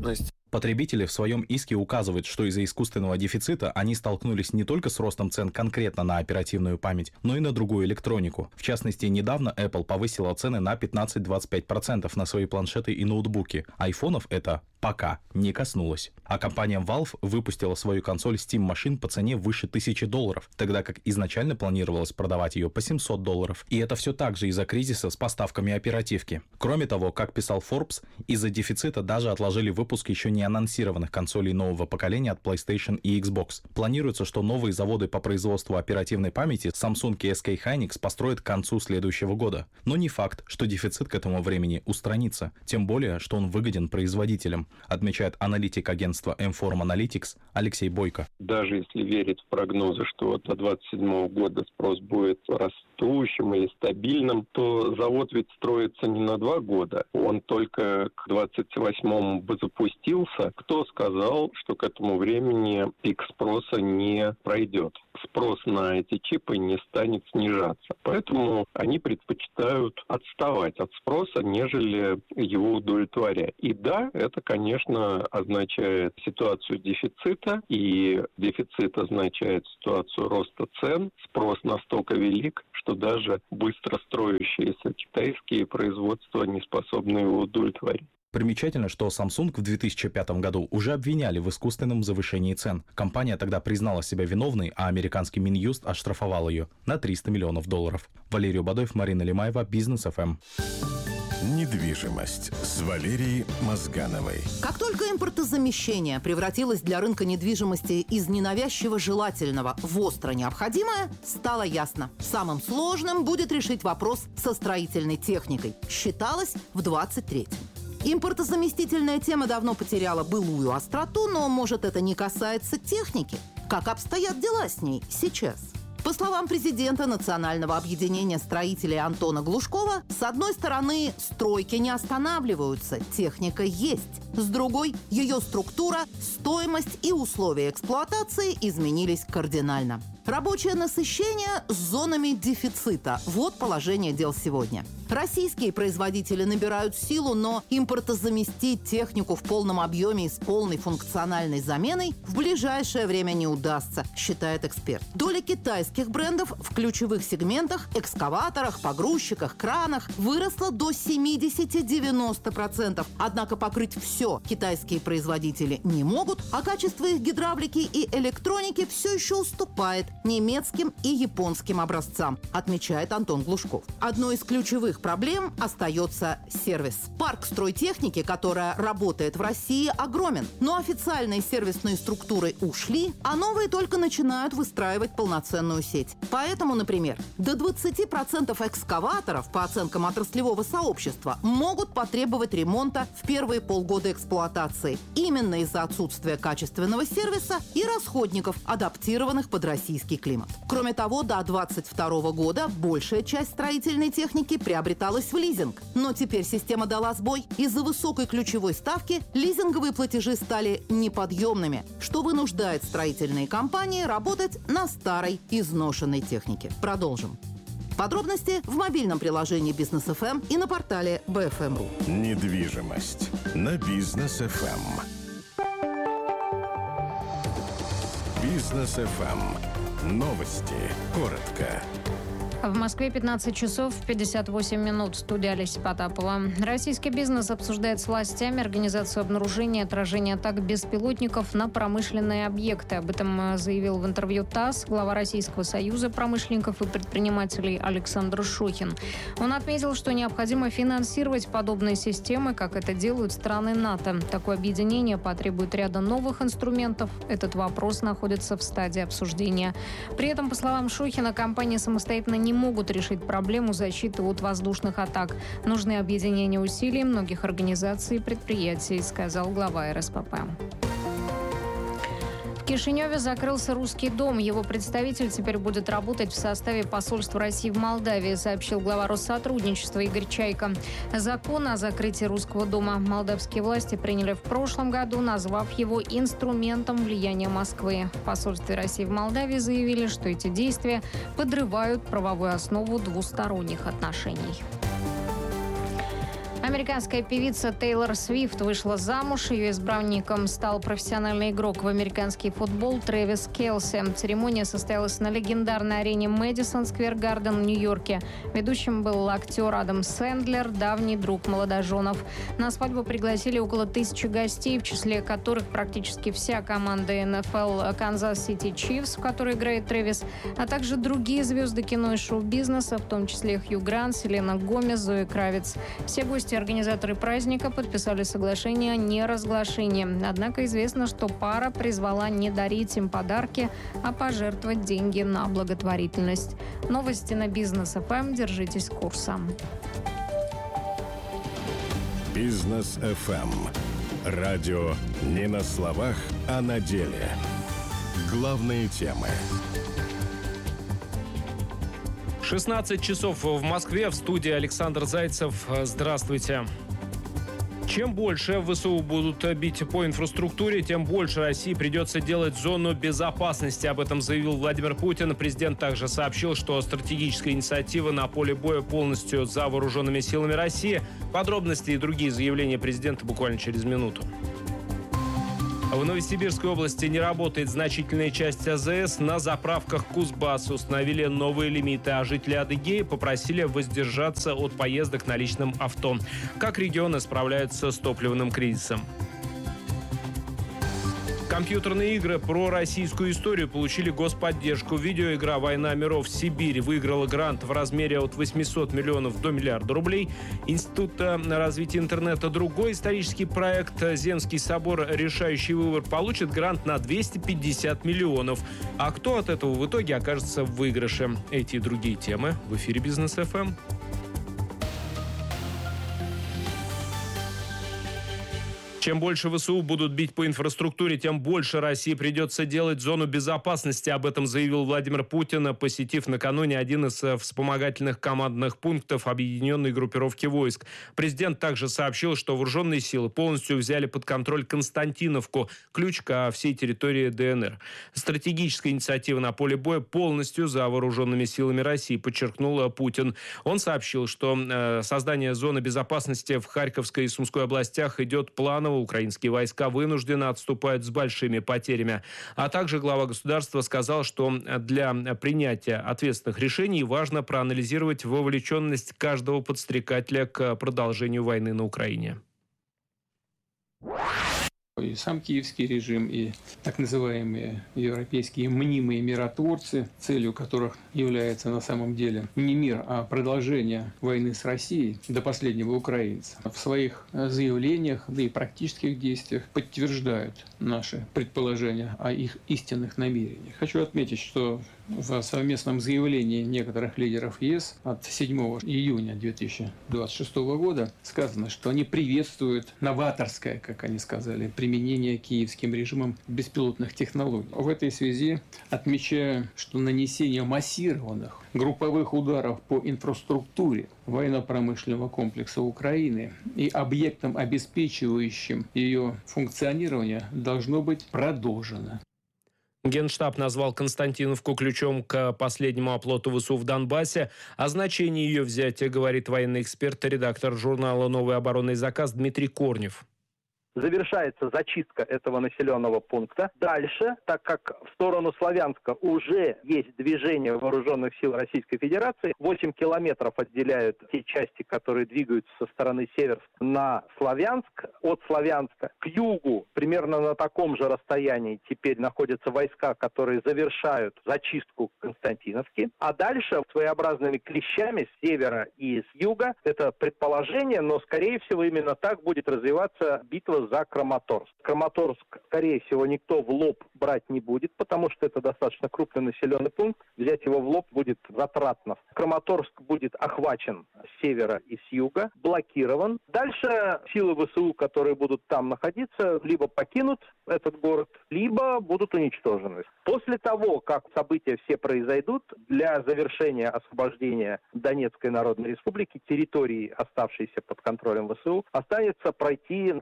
Потребители в своем иске указывают, что из-за искусственного дефицита они столкнулись не только с ростом цен конкретно на оперативную память, но и на другую электронику. В частности, недавно Apple повысила цены на пятнадцать-двадцать пять процентов на свои планшеты и ноутбуки. Айфонов это пока не коснулось. А компания Valve выпустила свою консоль Steam Machine по цене выше тысячи долларов, тогда как изначально планировалось продавать ее по семьсот долларов. И это все также из-за кризиса с поставками оперативки. Кроме того, как писал Forbes, из-за дефицита даже отложили выпуск еще не анонсированных консолей нового поколения от PlayStation и Xbox. Планируется, что новые заводы по производству оперативной памяти Samsung и эс кей Hynix построят к концу следующего года. Но не факт, что дефицит к этому времени устранится. Тем более, что он выгоден производителям, отмечает аналитик агентства эм фор Analytics Алексей Бойко. Даже если верить в прогнозы, что до двадцать седьмого года спрос будет растущим или стабильным, то завод ведь строится не на два года. Он только к двадцать восьмому бы запустился. Кто сказал, что к этому времени пик спроса не пройдет? Спрос на эти чипы не станет снижаться. Поэтому они предпочитают отставать от спроса, нежели его удовлетворять. И да, это, конечно, означает ситуацию дефицита, и дефицит означает ситуацию роста цен. Спрос настолько велик, что даже быстро строящиеся китайские производства не способны его удовлетворить. Примечательно, что Samsung в две тысячи пятом году уже обвиняли в искусственном завышении цен. Компания тогда признала себя виновной, а американский Минюст оштрафовал ее на триста миллионов долларов. Валерий Бадоев, Марина Лимаева, Бизнес эф эм. Недвижимость с Валерией Мозгановой. Как только импортозамещение превратилось для рынка недвижимости из ненавязчиво желательного в остро необходимое, стало ясно. Самым сложным будет решить вопрос со строительной техникой. Считалось в двадцать третьем. Импортозаместительная тема давно потеряла былую остроту, но, может, это не касается техники. Как обстоят дела с ней сейчас? По словам президента Национального объединения строителей Антона Глушкова, с одной стороны, стройки не останавливаются, техника есть. С другой, ее структура, стоимость и условия эксплуатации изменились кардинально. Рабочее насыщение с зонами дефицита. Вот положение дел сегодня. Российские производители набирают силу, но импортозаместить технику в полном объеме и с полной функциональной заменой в ближайшее время не удастся, считает эксперт. Доля китайских брендов в ключевых сегментах – экскаваторах, погрузчиках, кранах – выросла до семьдесят-девяносто процентов. Однако покрыть все китайские производители не могут, а качество их гидравлики и электроники все еще уступает немецким и японским образцам, отмечает Антон Глушков. Одной из ключевых проблем остается сервис. Парк стройтехники, которая работает в России, огромен. Но официальные сервисные структуры ушли, а новые только начинают выстраивать полноценную сеть. Поэтому, например, до двадцати процентов экскаваторов, по оценкам отраслевого сообщества, могут потребовать ремонта в первые полгода эксплуатации. Именно из-за отсутствия качественного сервиса и расходников, адаптированных под российский климат. Кроме того, до двадцать второго года большая часть строительной техники приобреталась в лизинг. Но теперь система дала сбой. Из-за высокой ключевой ставки лизинговые платежи стали неподъемными, что вынуждает строительные компании работать на старой изношенной технике. Продолжим. Подробности в мобильном приложении Бизнес эф эм и на портале би эф эм точка ру. Недвижимость на Бизнес эф эм. Бизнес эф эм. Новости. Коротко. В Москве пятнадцать часов пятьдесят восемь минут. Студия Олеся Потапова. Российский бизнес обсуждает с властями организацию обнаружения и отражения атак беспилотников на промышленные объекты. Об этом заявил в интервью ТАСС глава Российского союза промышленников и предпринимателей Александр Шохин. Он отметил, что необходимо финансировать подобные системы, как это делают страны НАТО. Такое объединение потребует ряда новых инструментов. Этот вопрос находится в стадии обсуждения. При этом, по словам Шохина, компании самостоятельно не не могут решить проблему защиты от воздушных атак. Нужны объединения усилий многих организаций и предприятий, сказал глава эр эс пэ пэ. В Кишиневе закрылся Русский дом. Его представитель теперь будет работать в составе посольства России в Молдавии, сообщил глава Россотрудничества Игорь Чайка. Закон о закрытии Русского дома молдавские власти приняли в прошлом году, назвав его инструментом влияния Москвы. В посольстве России в Молдавии заявили, что эти действия подрывают правовую основу двусторонних отношений. Американская певица Тейлор Свифт вышла замуж. Ее избранником стал профессиональный игрок в американский футбол Трэвис Келси. Церемония состоялась на легендарной арене Мэдисон Сквер Гарден в Нью-Йорке. Ведущим был актер Адам Сэндлер, давний друг молодоженов. На свадьбу пригласили около тысячи гостей, в числе которых практически вся команда эн эф эл Канзас Сити Чифс, в которой играет Трэвис, а также другие звезды кино и шоу-бизнеса, в том числе Хью Грант, Селена Гомес, Зои Кравиц. Все гости и организаторы праздника подписали соглашение о неразглашении. Однако известно, что пара призвала не дарить им подарки, а пожертвовать деньги на благотворительность. Новости на Бизнес эф эм. Держитесь курса. Бизнес эф эм. Радио не на словах, а на деле. Главные темы. шестнадцать часов в Москве. В студии Александр Зайцев. Здравствуйте. Чем больше ВСУ будут бить по инфраструктуре, тем больше России придется делать зону безопасности. Об этом заявил Владимир Путин. Президент также сообщил, что стратегическая инициатива на поле боя полностью за вооруженными силами России. Подробности и другие заявления президента буквально через минуту. В Новосибирской области не работает значительная часть а зэ эс. На заправках Кузбасса установили новые лимиты, а жители Адыгеи попросили воздержаться от поездок на личном авто. Как регионы справляются с топливным кризисом? Компьютерные игры про российскую историю получили господдержку. Видеоигра «Война миров. Сибирь» выиграла грант в размере от восьмисот миллионов до миллиарда рублей. Институт развития интернета «Другой» исторический проект «Земский собор. Решающий выбор» получит грант на двести пятьдесят миллионов. А кто от этого в итоге окажется в выигрыше? Эти и другие темы в эфире Бизнес эф эм. Чем больше ВСУ будут бить по инфраструктуре, тем больше России придется делать зону безопасности. Об этом заявил Владимир Путин, посетив накануне один из вспомогательных командных пунктов объединенной группировки войск. Президент также сообщил, что вооруженные силы полностью взяли под контроль Константиновку, ключ ко всей территории дэ эн эр. Стратегическая инициатива на поле боя полностью за вооруженными силами России, подчеркнул Путин. Он сообщил, что э, создание зоны безопасности в Харьковской и Сумской областях идет планово. Украинские войска вынуждены отступают с большими потерями. А также глава государства сказал, что для принятия ответственных решений важно проанализировать вовлеченность каждого подстрекателя к продолжению войны на Украине. И сам киевский режим, и так называемые европейские мнимые миротворцы, целью которых является на самом деле не мир, а продолжение войны с Россией до последнего украинца, в своих заявлениях, да и практических действиях подтверждают наши предположения о их истинных намерениях. Хочу отметить, что в совместном заявлении некоторых лидеров ЕС от седьмого июня две тысячи двадцать шестого года сказано, что они приветствуют новаторское, как они сказали, применение киевским режимом беспилотных технологий. В этой связи отмечаю, что нанесение массированных групповых ударов по инфраструктуре военно-промышленного комплекса Украины и объектам, обеспечивающим ее функционирование, должно быть продолжено. Генштаб назвал Константиновку ключом к последнему оплоту ВСУ в Донбассе. О значении ее взятия говорит военный эксперт, редактор журнала «Новый оборонный заказ» Дмитрий Корнев. Завершается зачистка этого населенного пункта. Дальше, так как в сторону Славянска уже есть движение вооруженных сил Российской Федерации, восемь километров отделяют те части, которые двигаются со стороны Северска на Славянск. От Славянска к югу, примерно на таком же расстоянии, теперь находятся войска, которые завершают зачистку Константиновки. А дальше своеобразными клещами с севера и с юга, это предположение, но скорее всего именно так будет развиваться битва за Краматорск. Краматорск, скорее всего, никто в лоб брать не будет, потому что это достаточно крупный населенный пункт. Взять его в лоб будет затратно. Краматорск будет охвачен с севера и с юга, блокирован. Дальше силы ВСУ, которые будут там находиться, либо покинут этот город, либо будут уничтожены. После того, как события все произойдут, для завершения освобождения Донецкой Народной Республики, территории, оставшейся под контролем ВСУ, останется пройти несколько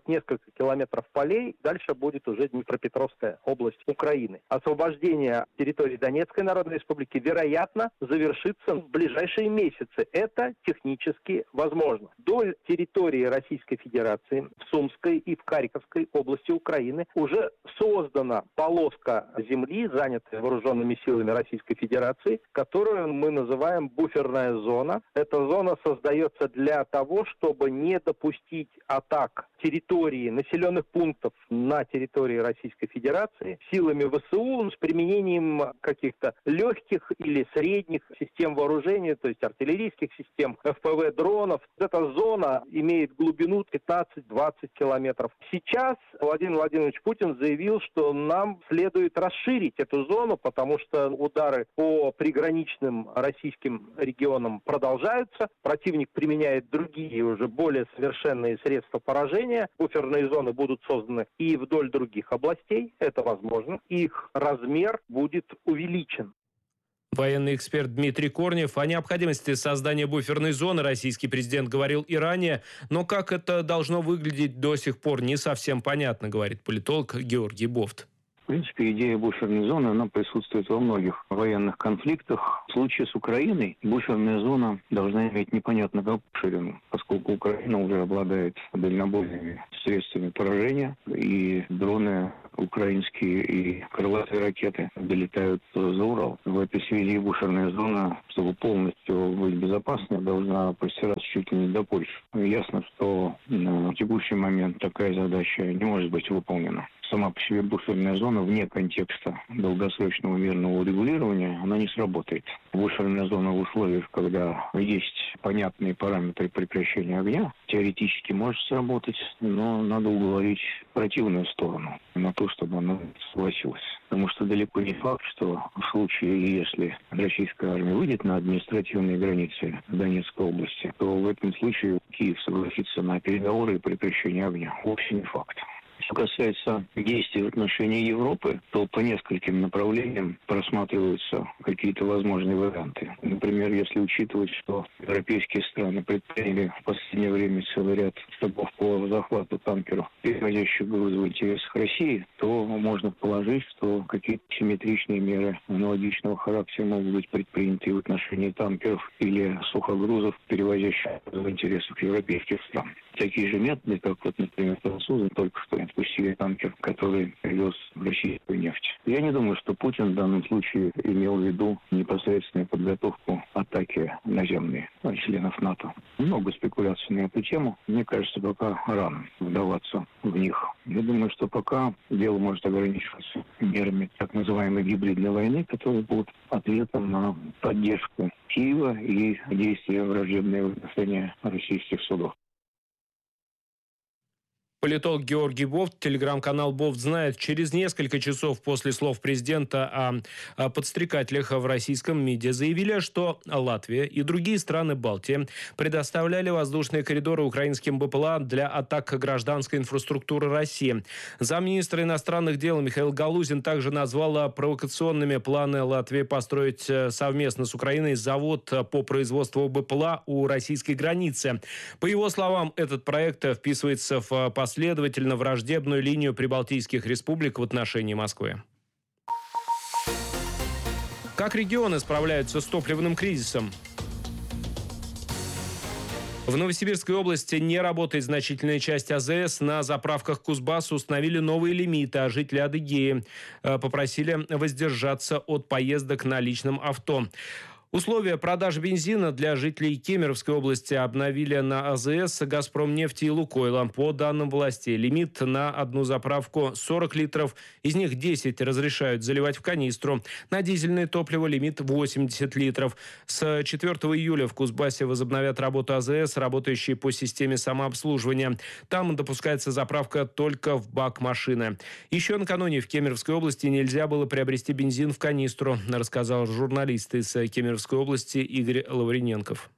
несколько километров полей, дальше будет уже Днепропетровская область Украины. Освобождение территории Донецкой Народной Республики, вероятно, завершится в ближайшие месяцы. Это технически возможно. Вдоль территории Российской Федерации в Сумской и в Харьковской области Украины уже создана полоска земли, занятая вооруженными силами Российской Федерации, которую мы называем буферная зона. Эта зона создается для того, чтобы не допустить атак территории, населенных пунктов на территории Российской Федерации силами ВСУ с применением каких-то легких или средних систем вооружения, то есть артиллерийских систем, эф пэ вэ дронов. Эта зона имеет глубину пятнадцать-двадцать километров. Сейчас Владимир Владимирович Путин заявил, что нам следует расширить эту зону, потому что удары по приграничным российским регионам продолжаются. Противник применяет другие, уже более совершенные средства поражения. Буферные зоны будут созданы и вдоль других областей. Это возможно. Их размер будет увеличен. Военный эксперт Дмитрий Корнев. О необходимости создания буферной зоны российский президент говорил и ранее, но как это должно выглядеть до сих пор не совсем понятно, говорит политолог Георгий Бофт. В принципе, идея буферной зоны, она присутствует во многих военных конфликтах. В случае с Украиной буферная зона должна иметь непонятно какую ширину, поскольку Украина уже обладает дальнобойными средствами поражения, и дроны украинские и крылатые ракеты долетают за Урал. В этой связи буферная зона, чтобы полностью быть безопасной, должна простираться чуть ли не до Польши. Ясно, что на текущий момент такая задача не может быть выполнена. Сама по себе буферная зона вне контекста долгосрочного мирного урегулирования, она не сработает. Буферная зона в условиях, когда есть понятные параметры прекращения огня, теоретически может сработать, но надо уговорить противную сторону на то, чтобы она согласилась. Потому что далеко не факт, что в случае, если российская армия выйдет на административные границы Донецкой области, то в этом случае Киев согласится на переговоры и прекращение огня. Вовсе не факт. Что касается действий в отношении Европы, то по нескольким направлениям просматриваются какие-то возможные варианты. Например, если учитывать, что европейские страны предприняли в последнее время целый ряд шагов по захвату танкеров, перевозящих грузы в интересах России, то можно положить, что какие-то симметричные меры аналогичного характера могут быть предприняты в отношении танкеров или сухогрузов, перевозящих в интересах европейских стран. Такие же методы, как вот, например, французы только что отпустили танкер, который привез российскую нефть. Я не думаю, что Путин в данном случае имел в виду непосредственную подготовку атаки наземной членов НАТО. Много спекуляций на эту тему. Мне кажется, пока рано вдаваться в них. Я думаю, что пока дело может ограничиваться мерами так называемой гибридной войны, которые будут ответом на поддержку Киева и действия враждебные в отношении российских судов. Политолог Георгий Бофт, телеграм-канал Бофт знает, через несколько часов после слов президента о, о подстрекателях в российском МИДе заявили, что Латвия и другие страны Балтии предоставляли воздушные коридоры украинским БПЛА для атак гражданской инфраструктуры России. Замминистра иностранных дел Михаил Галузин также назвал провокационными планы Латвии построить совместно с Украиной завод по производству БПЛА у российской границы. По его словам, этот проект вписывается в последовательно враждебную линию прибалтийских республик в отношении Москвы. Как регионы справляются с топливным кризисом? В Новосибирской области не работает значительная часть а зэ эс. На заправках Кузбасса установили новые лимиты, а жители Адыгеи попросили воздержаться от поездок на личном авто. Условия продаж бензина для жителей Кемеровской области обновили на а зэ эс, Газпромнефти и Лукойла. По данным властей, лимит на одну заправку сорок литров, из них десять разрешают заливать в канистру. На дизельное топливо лимит восемьдесят литров. С четвёртого июля в Кузбассе возобновят работу а зэ эс, работающие по системе самообслуживания. Там допускается заправка только в бак машины. Еще накануне в Кемеровской области нельзя было приобрести бензин в канистру, рассказал журналист из Кемеровской области Игорь Лавриненков.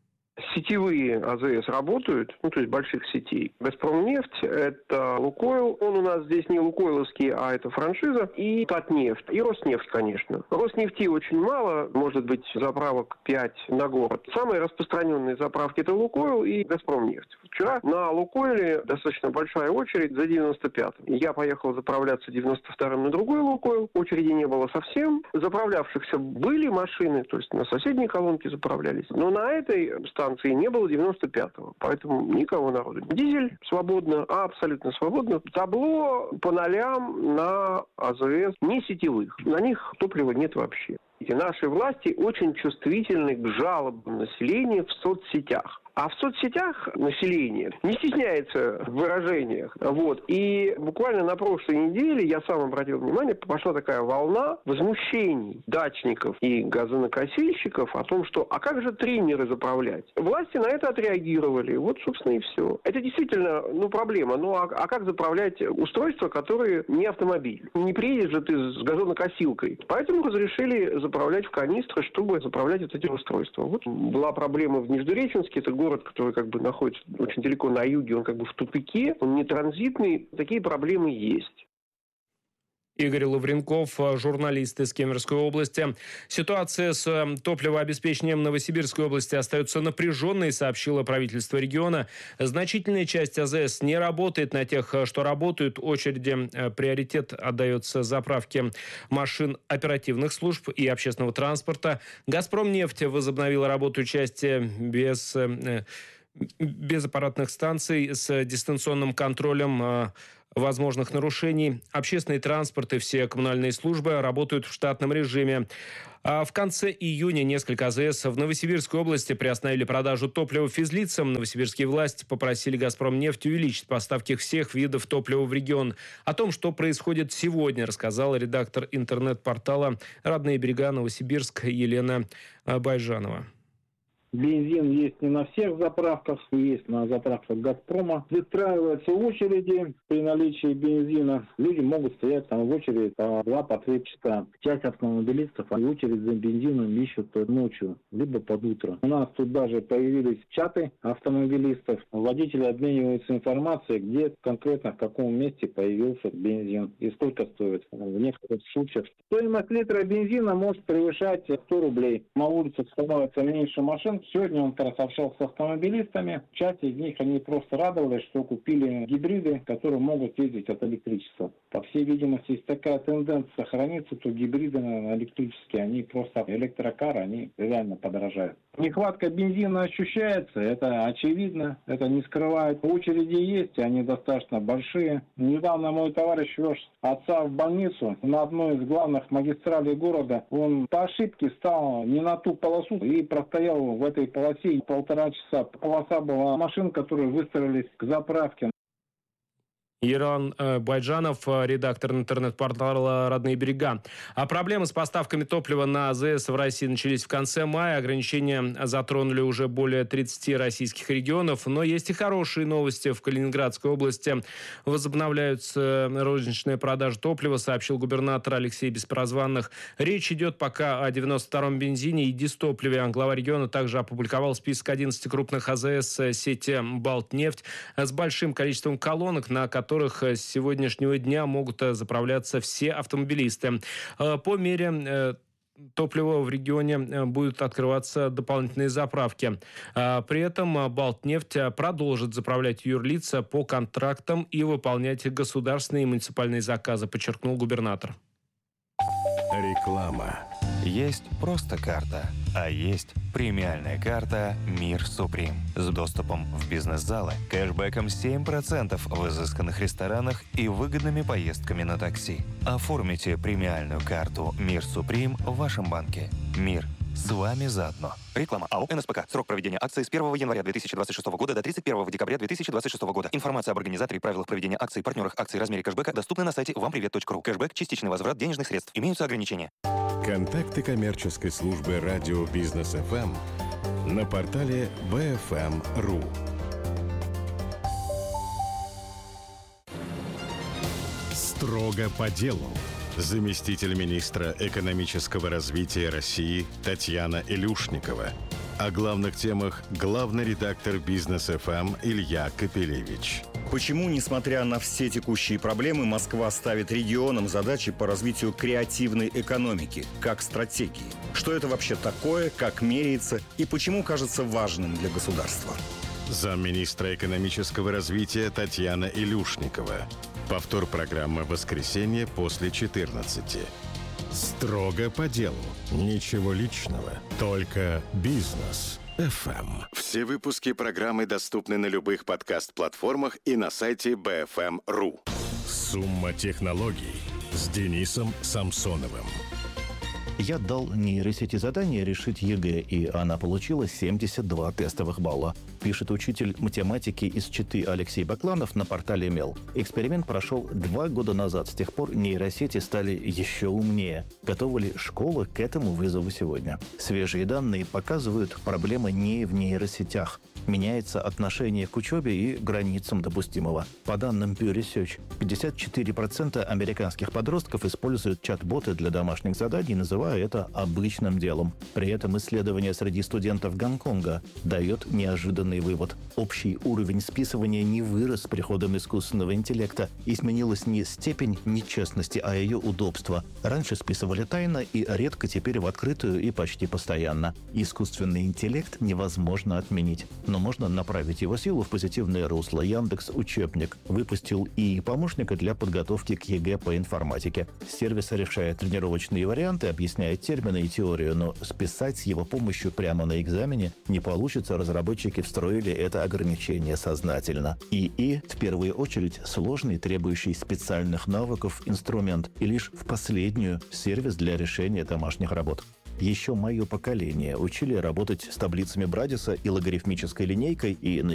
сетевые АЗС работают, ну, то есть больших сетей. «Газпромнефть» — это «Лукойл». Он у нас здесь не лукойловский, а это франшиза. И «Татнефть». И «Роснефть», конечно. «Роснефти» очень мало, может быть, заправок пять на город. Самые распространенные заправки — это «Лукойл» и «Газпромнефть». Вчера на «Лукойле» достаточно большая очередь за девяносто пятым. Я поехал заправляться девяносто вторым на другой «Лукойл». Очереди не было совсем. Заправлявшихся были машины, то есть на соседней колонке заправлялись. Но на этой станции не было девяносто пятого, поэтому никого народу. Дизель свободно, а абсолютно свободно. Табло по нолям на АЗС не сетевых. На них топлива нет вообще. И наши власти очень чувствительны к жалобам населения в соцсетях. А в соцсетях население не стесняется в выражениях. Вот. И буквально на прошлой неделе, я сам обратил внимание, пошла такая волна возмущений дачников и газонокосильщиков о том, что а как же триммеры заправлять? Власти на это отреагировали. Вот, собственно, и все. Это действительно ну, проблема. Ну а, а как заправлять устройства, которые не автомобиль? Не приедешь же ты с газонокосилкой. Поэтому разрешили заправлять в канистры, чтобы заправлять вот эти устройства. Вот была проблема в Нижнереченске, это город, который как бы находится очень далеко на юге, он как бы в тупике, он не транзитный, такие проблемы есть. Игорь Лавренков, журналист из Кемеровской области. Ситуация с топливообеспечением Новосибирской области остается напряженной, сообщило правительство региона. Значительная часть АЗС не работает. На тех, что работают, очереди приоритет отдается заправке машин оперативных служб и общественного транспорта. «Газпромнефть» возобновила работу части без... без аппаратных станций с дистанционным контролем возможных нарушений. Общественный транспорт и все коммунальные службы работают в штатном режиме. А в конце июня несколько АЗС в Новосибирской области приостановили продажу топлива физлицам. Новосибирские власти попросили «Газпромнефть» увеличить поставки всех видов топлива в регион. О том, что происходит сегодня, рассказала редактор интернет-портала «Родные берега Новосибирск» Елена Байжанова. Бензин есть не на всех заправках, есть на заправках «Газпрома». Выстраиваются очереди при наличии бензина. Люди могут стоять там в очереди по два-по три часа. Часть автомобилистов а очередь за бензином ищут ночью, либо под утро. У нас тут даже появились чаты автомобилистов. Водители обмениваются информацией, где конкретно в каком месте появился бензин и сколько стоит. В некоторых случаях стоимость литра бензина может превышать сто рублей. На улицах становится меньше машин. Сегодня он как раз общался с автомобилистами. Часть из них они просто радовались, что купили гибриды, которые могут ездить от электричества. По всей видимости, если такая тенденция сохранится, то гибриды электрические, они просто электрокары, они реально подорожают. Нехватка бензина ощущается, это очевидно, это не скрывает. Очереди есть, они достаточно большие. Недавно мой товарищ вез отца в больницу на одной из главных магистралей города. Он по ошибке стал не на ту полосу и простоял в этой полосе полтора часа. Полоса была машин, которые выстроились к заправке. Еран Байджанов, редактор интернет-портала «Родные берега». А проблемы с поставками топлива на АЗС в России начались в конце мая. Ограничения затронули уже более тридцати российских регионов. Но есть и хорошие новости. В Калининградской области возобновляются розничные продажи топлива, сообщил губернатор Алексей Беспрозванных. Речь идет пока о девяносто втором бензине и дистопливе. Глава региона также опубликовал список одиннадцати крупных АЗС сети «Балтнефть» с большим количеством колонок, на которых которых с сегодняшнего дня могут заправляться все автомобилисты. По мере топлива в регионе будут открываться дополнительные заправки. При этом «Балтнефть» продолжит заправлять юрлица по контрактам и выполнять государственные и муниципальные заказы, подчеркнул губернатор. Реклама. Есть просто карта, а есть премиальная карта «Мир Суприм» с доступом в бизнес-залы, кэшбэком семь процентов в изысканных ресторанах и выгодными поездками на такси. Оформите премиальную карту «Мир Суприм» в вашем банке. «Мир» с вами заодно. Реклама. АО «эн эс пэ ка». Срок проведения акции с первого января две тысячи двадцать шестого года до тридцать первого декабря две тысячи двадцать шестого года. Информация об организаторе, правилах проведения акций, партнерах акций, размере кэшбэка доступна на сайте вам привет точка ру. Кэшбэк – частичный возврат денежных средств. Имеются ограничения. Контакты коммерческой службы радио «Бизнес эф эм» на портале бэ эф эм точка ру. Строго по делу. Заместитель министра экономического развития России Татьяна Илюшникова О главных темах главный редактор «Бизнес эф эм» Илья Капелевич. Почему, несмотря на все текущие проблемы, Москва ставит регионам задачи по развитию креативной экономики, как стратегии? Что это вообще такое, как меряется и почему кажется важным для государства? Замминистра экономического развития Татьяна Илюшникова. Повтор программы в воскресенье после четырнадцати. Строго по делу. Ничего личного. Только бизнес эф эм. Все выпуски программы доступны на любых подкаст-платформах и на сайте би эф эм точка ру. Сумма технологий с Денисом Самсоновым. Я дал нейросети задание решить ЕГЭ, и она получила семьдесят два тестовых балла. Пишет учитель математики из Читы Алексей Бакланов на портале Мел. Эксперимент прошел два года назад. С тех пор нейросети стали еще умнее. Готова ли школа к этому вызову сегодня? Свежие данные показывают, проблема не в нейросетях. Меняется отношение к учебе и границам допустимого. По данным Pew Research, пятьдесят четыре процента американских подростков используют чат-боты для домашних заданий, называя это обычным делом. При этом исследование среди студентов Гонконга дает неожиданный вывод. Общий уровень списывания не вырос с приходом искусственного интеллекта. Изменилась не степень нечестности, а ее удобство. Раньше списывали тайно и редко, теперь в открытую и почти постоянно. Искусственный интеллект невозможно отменить, но можно направить его силу в позитивное русло. Яндекс Учебник выпустил и помощника для подготовки к ЕГЭ по информатике. Сервис решает тренировочные варианты, объясняет термины и теорию, но списать с его помощью прямо на экзамене не получится. Разработчики встроили это ограничение сознательно. ИИ в первую очередь сложный, требующий специальных навыков инструмент, и лишь в последнюю сервис для решения домашних работ. Еще мое поколение учили работать с таблицами Брадиса и логарифмической линейкой, и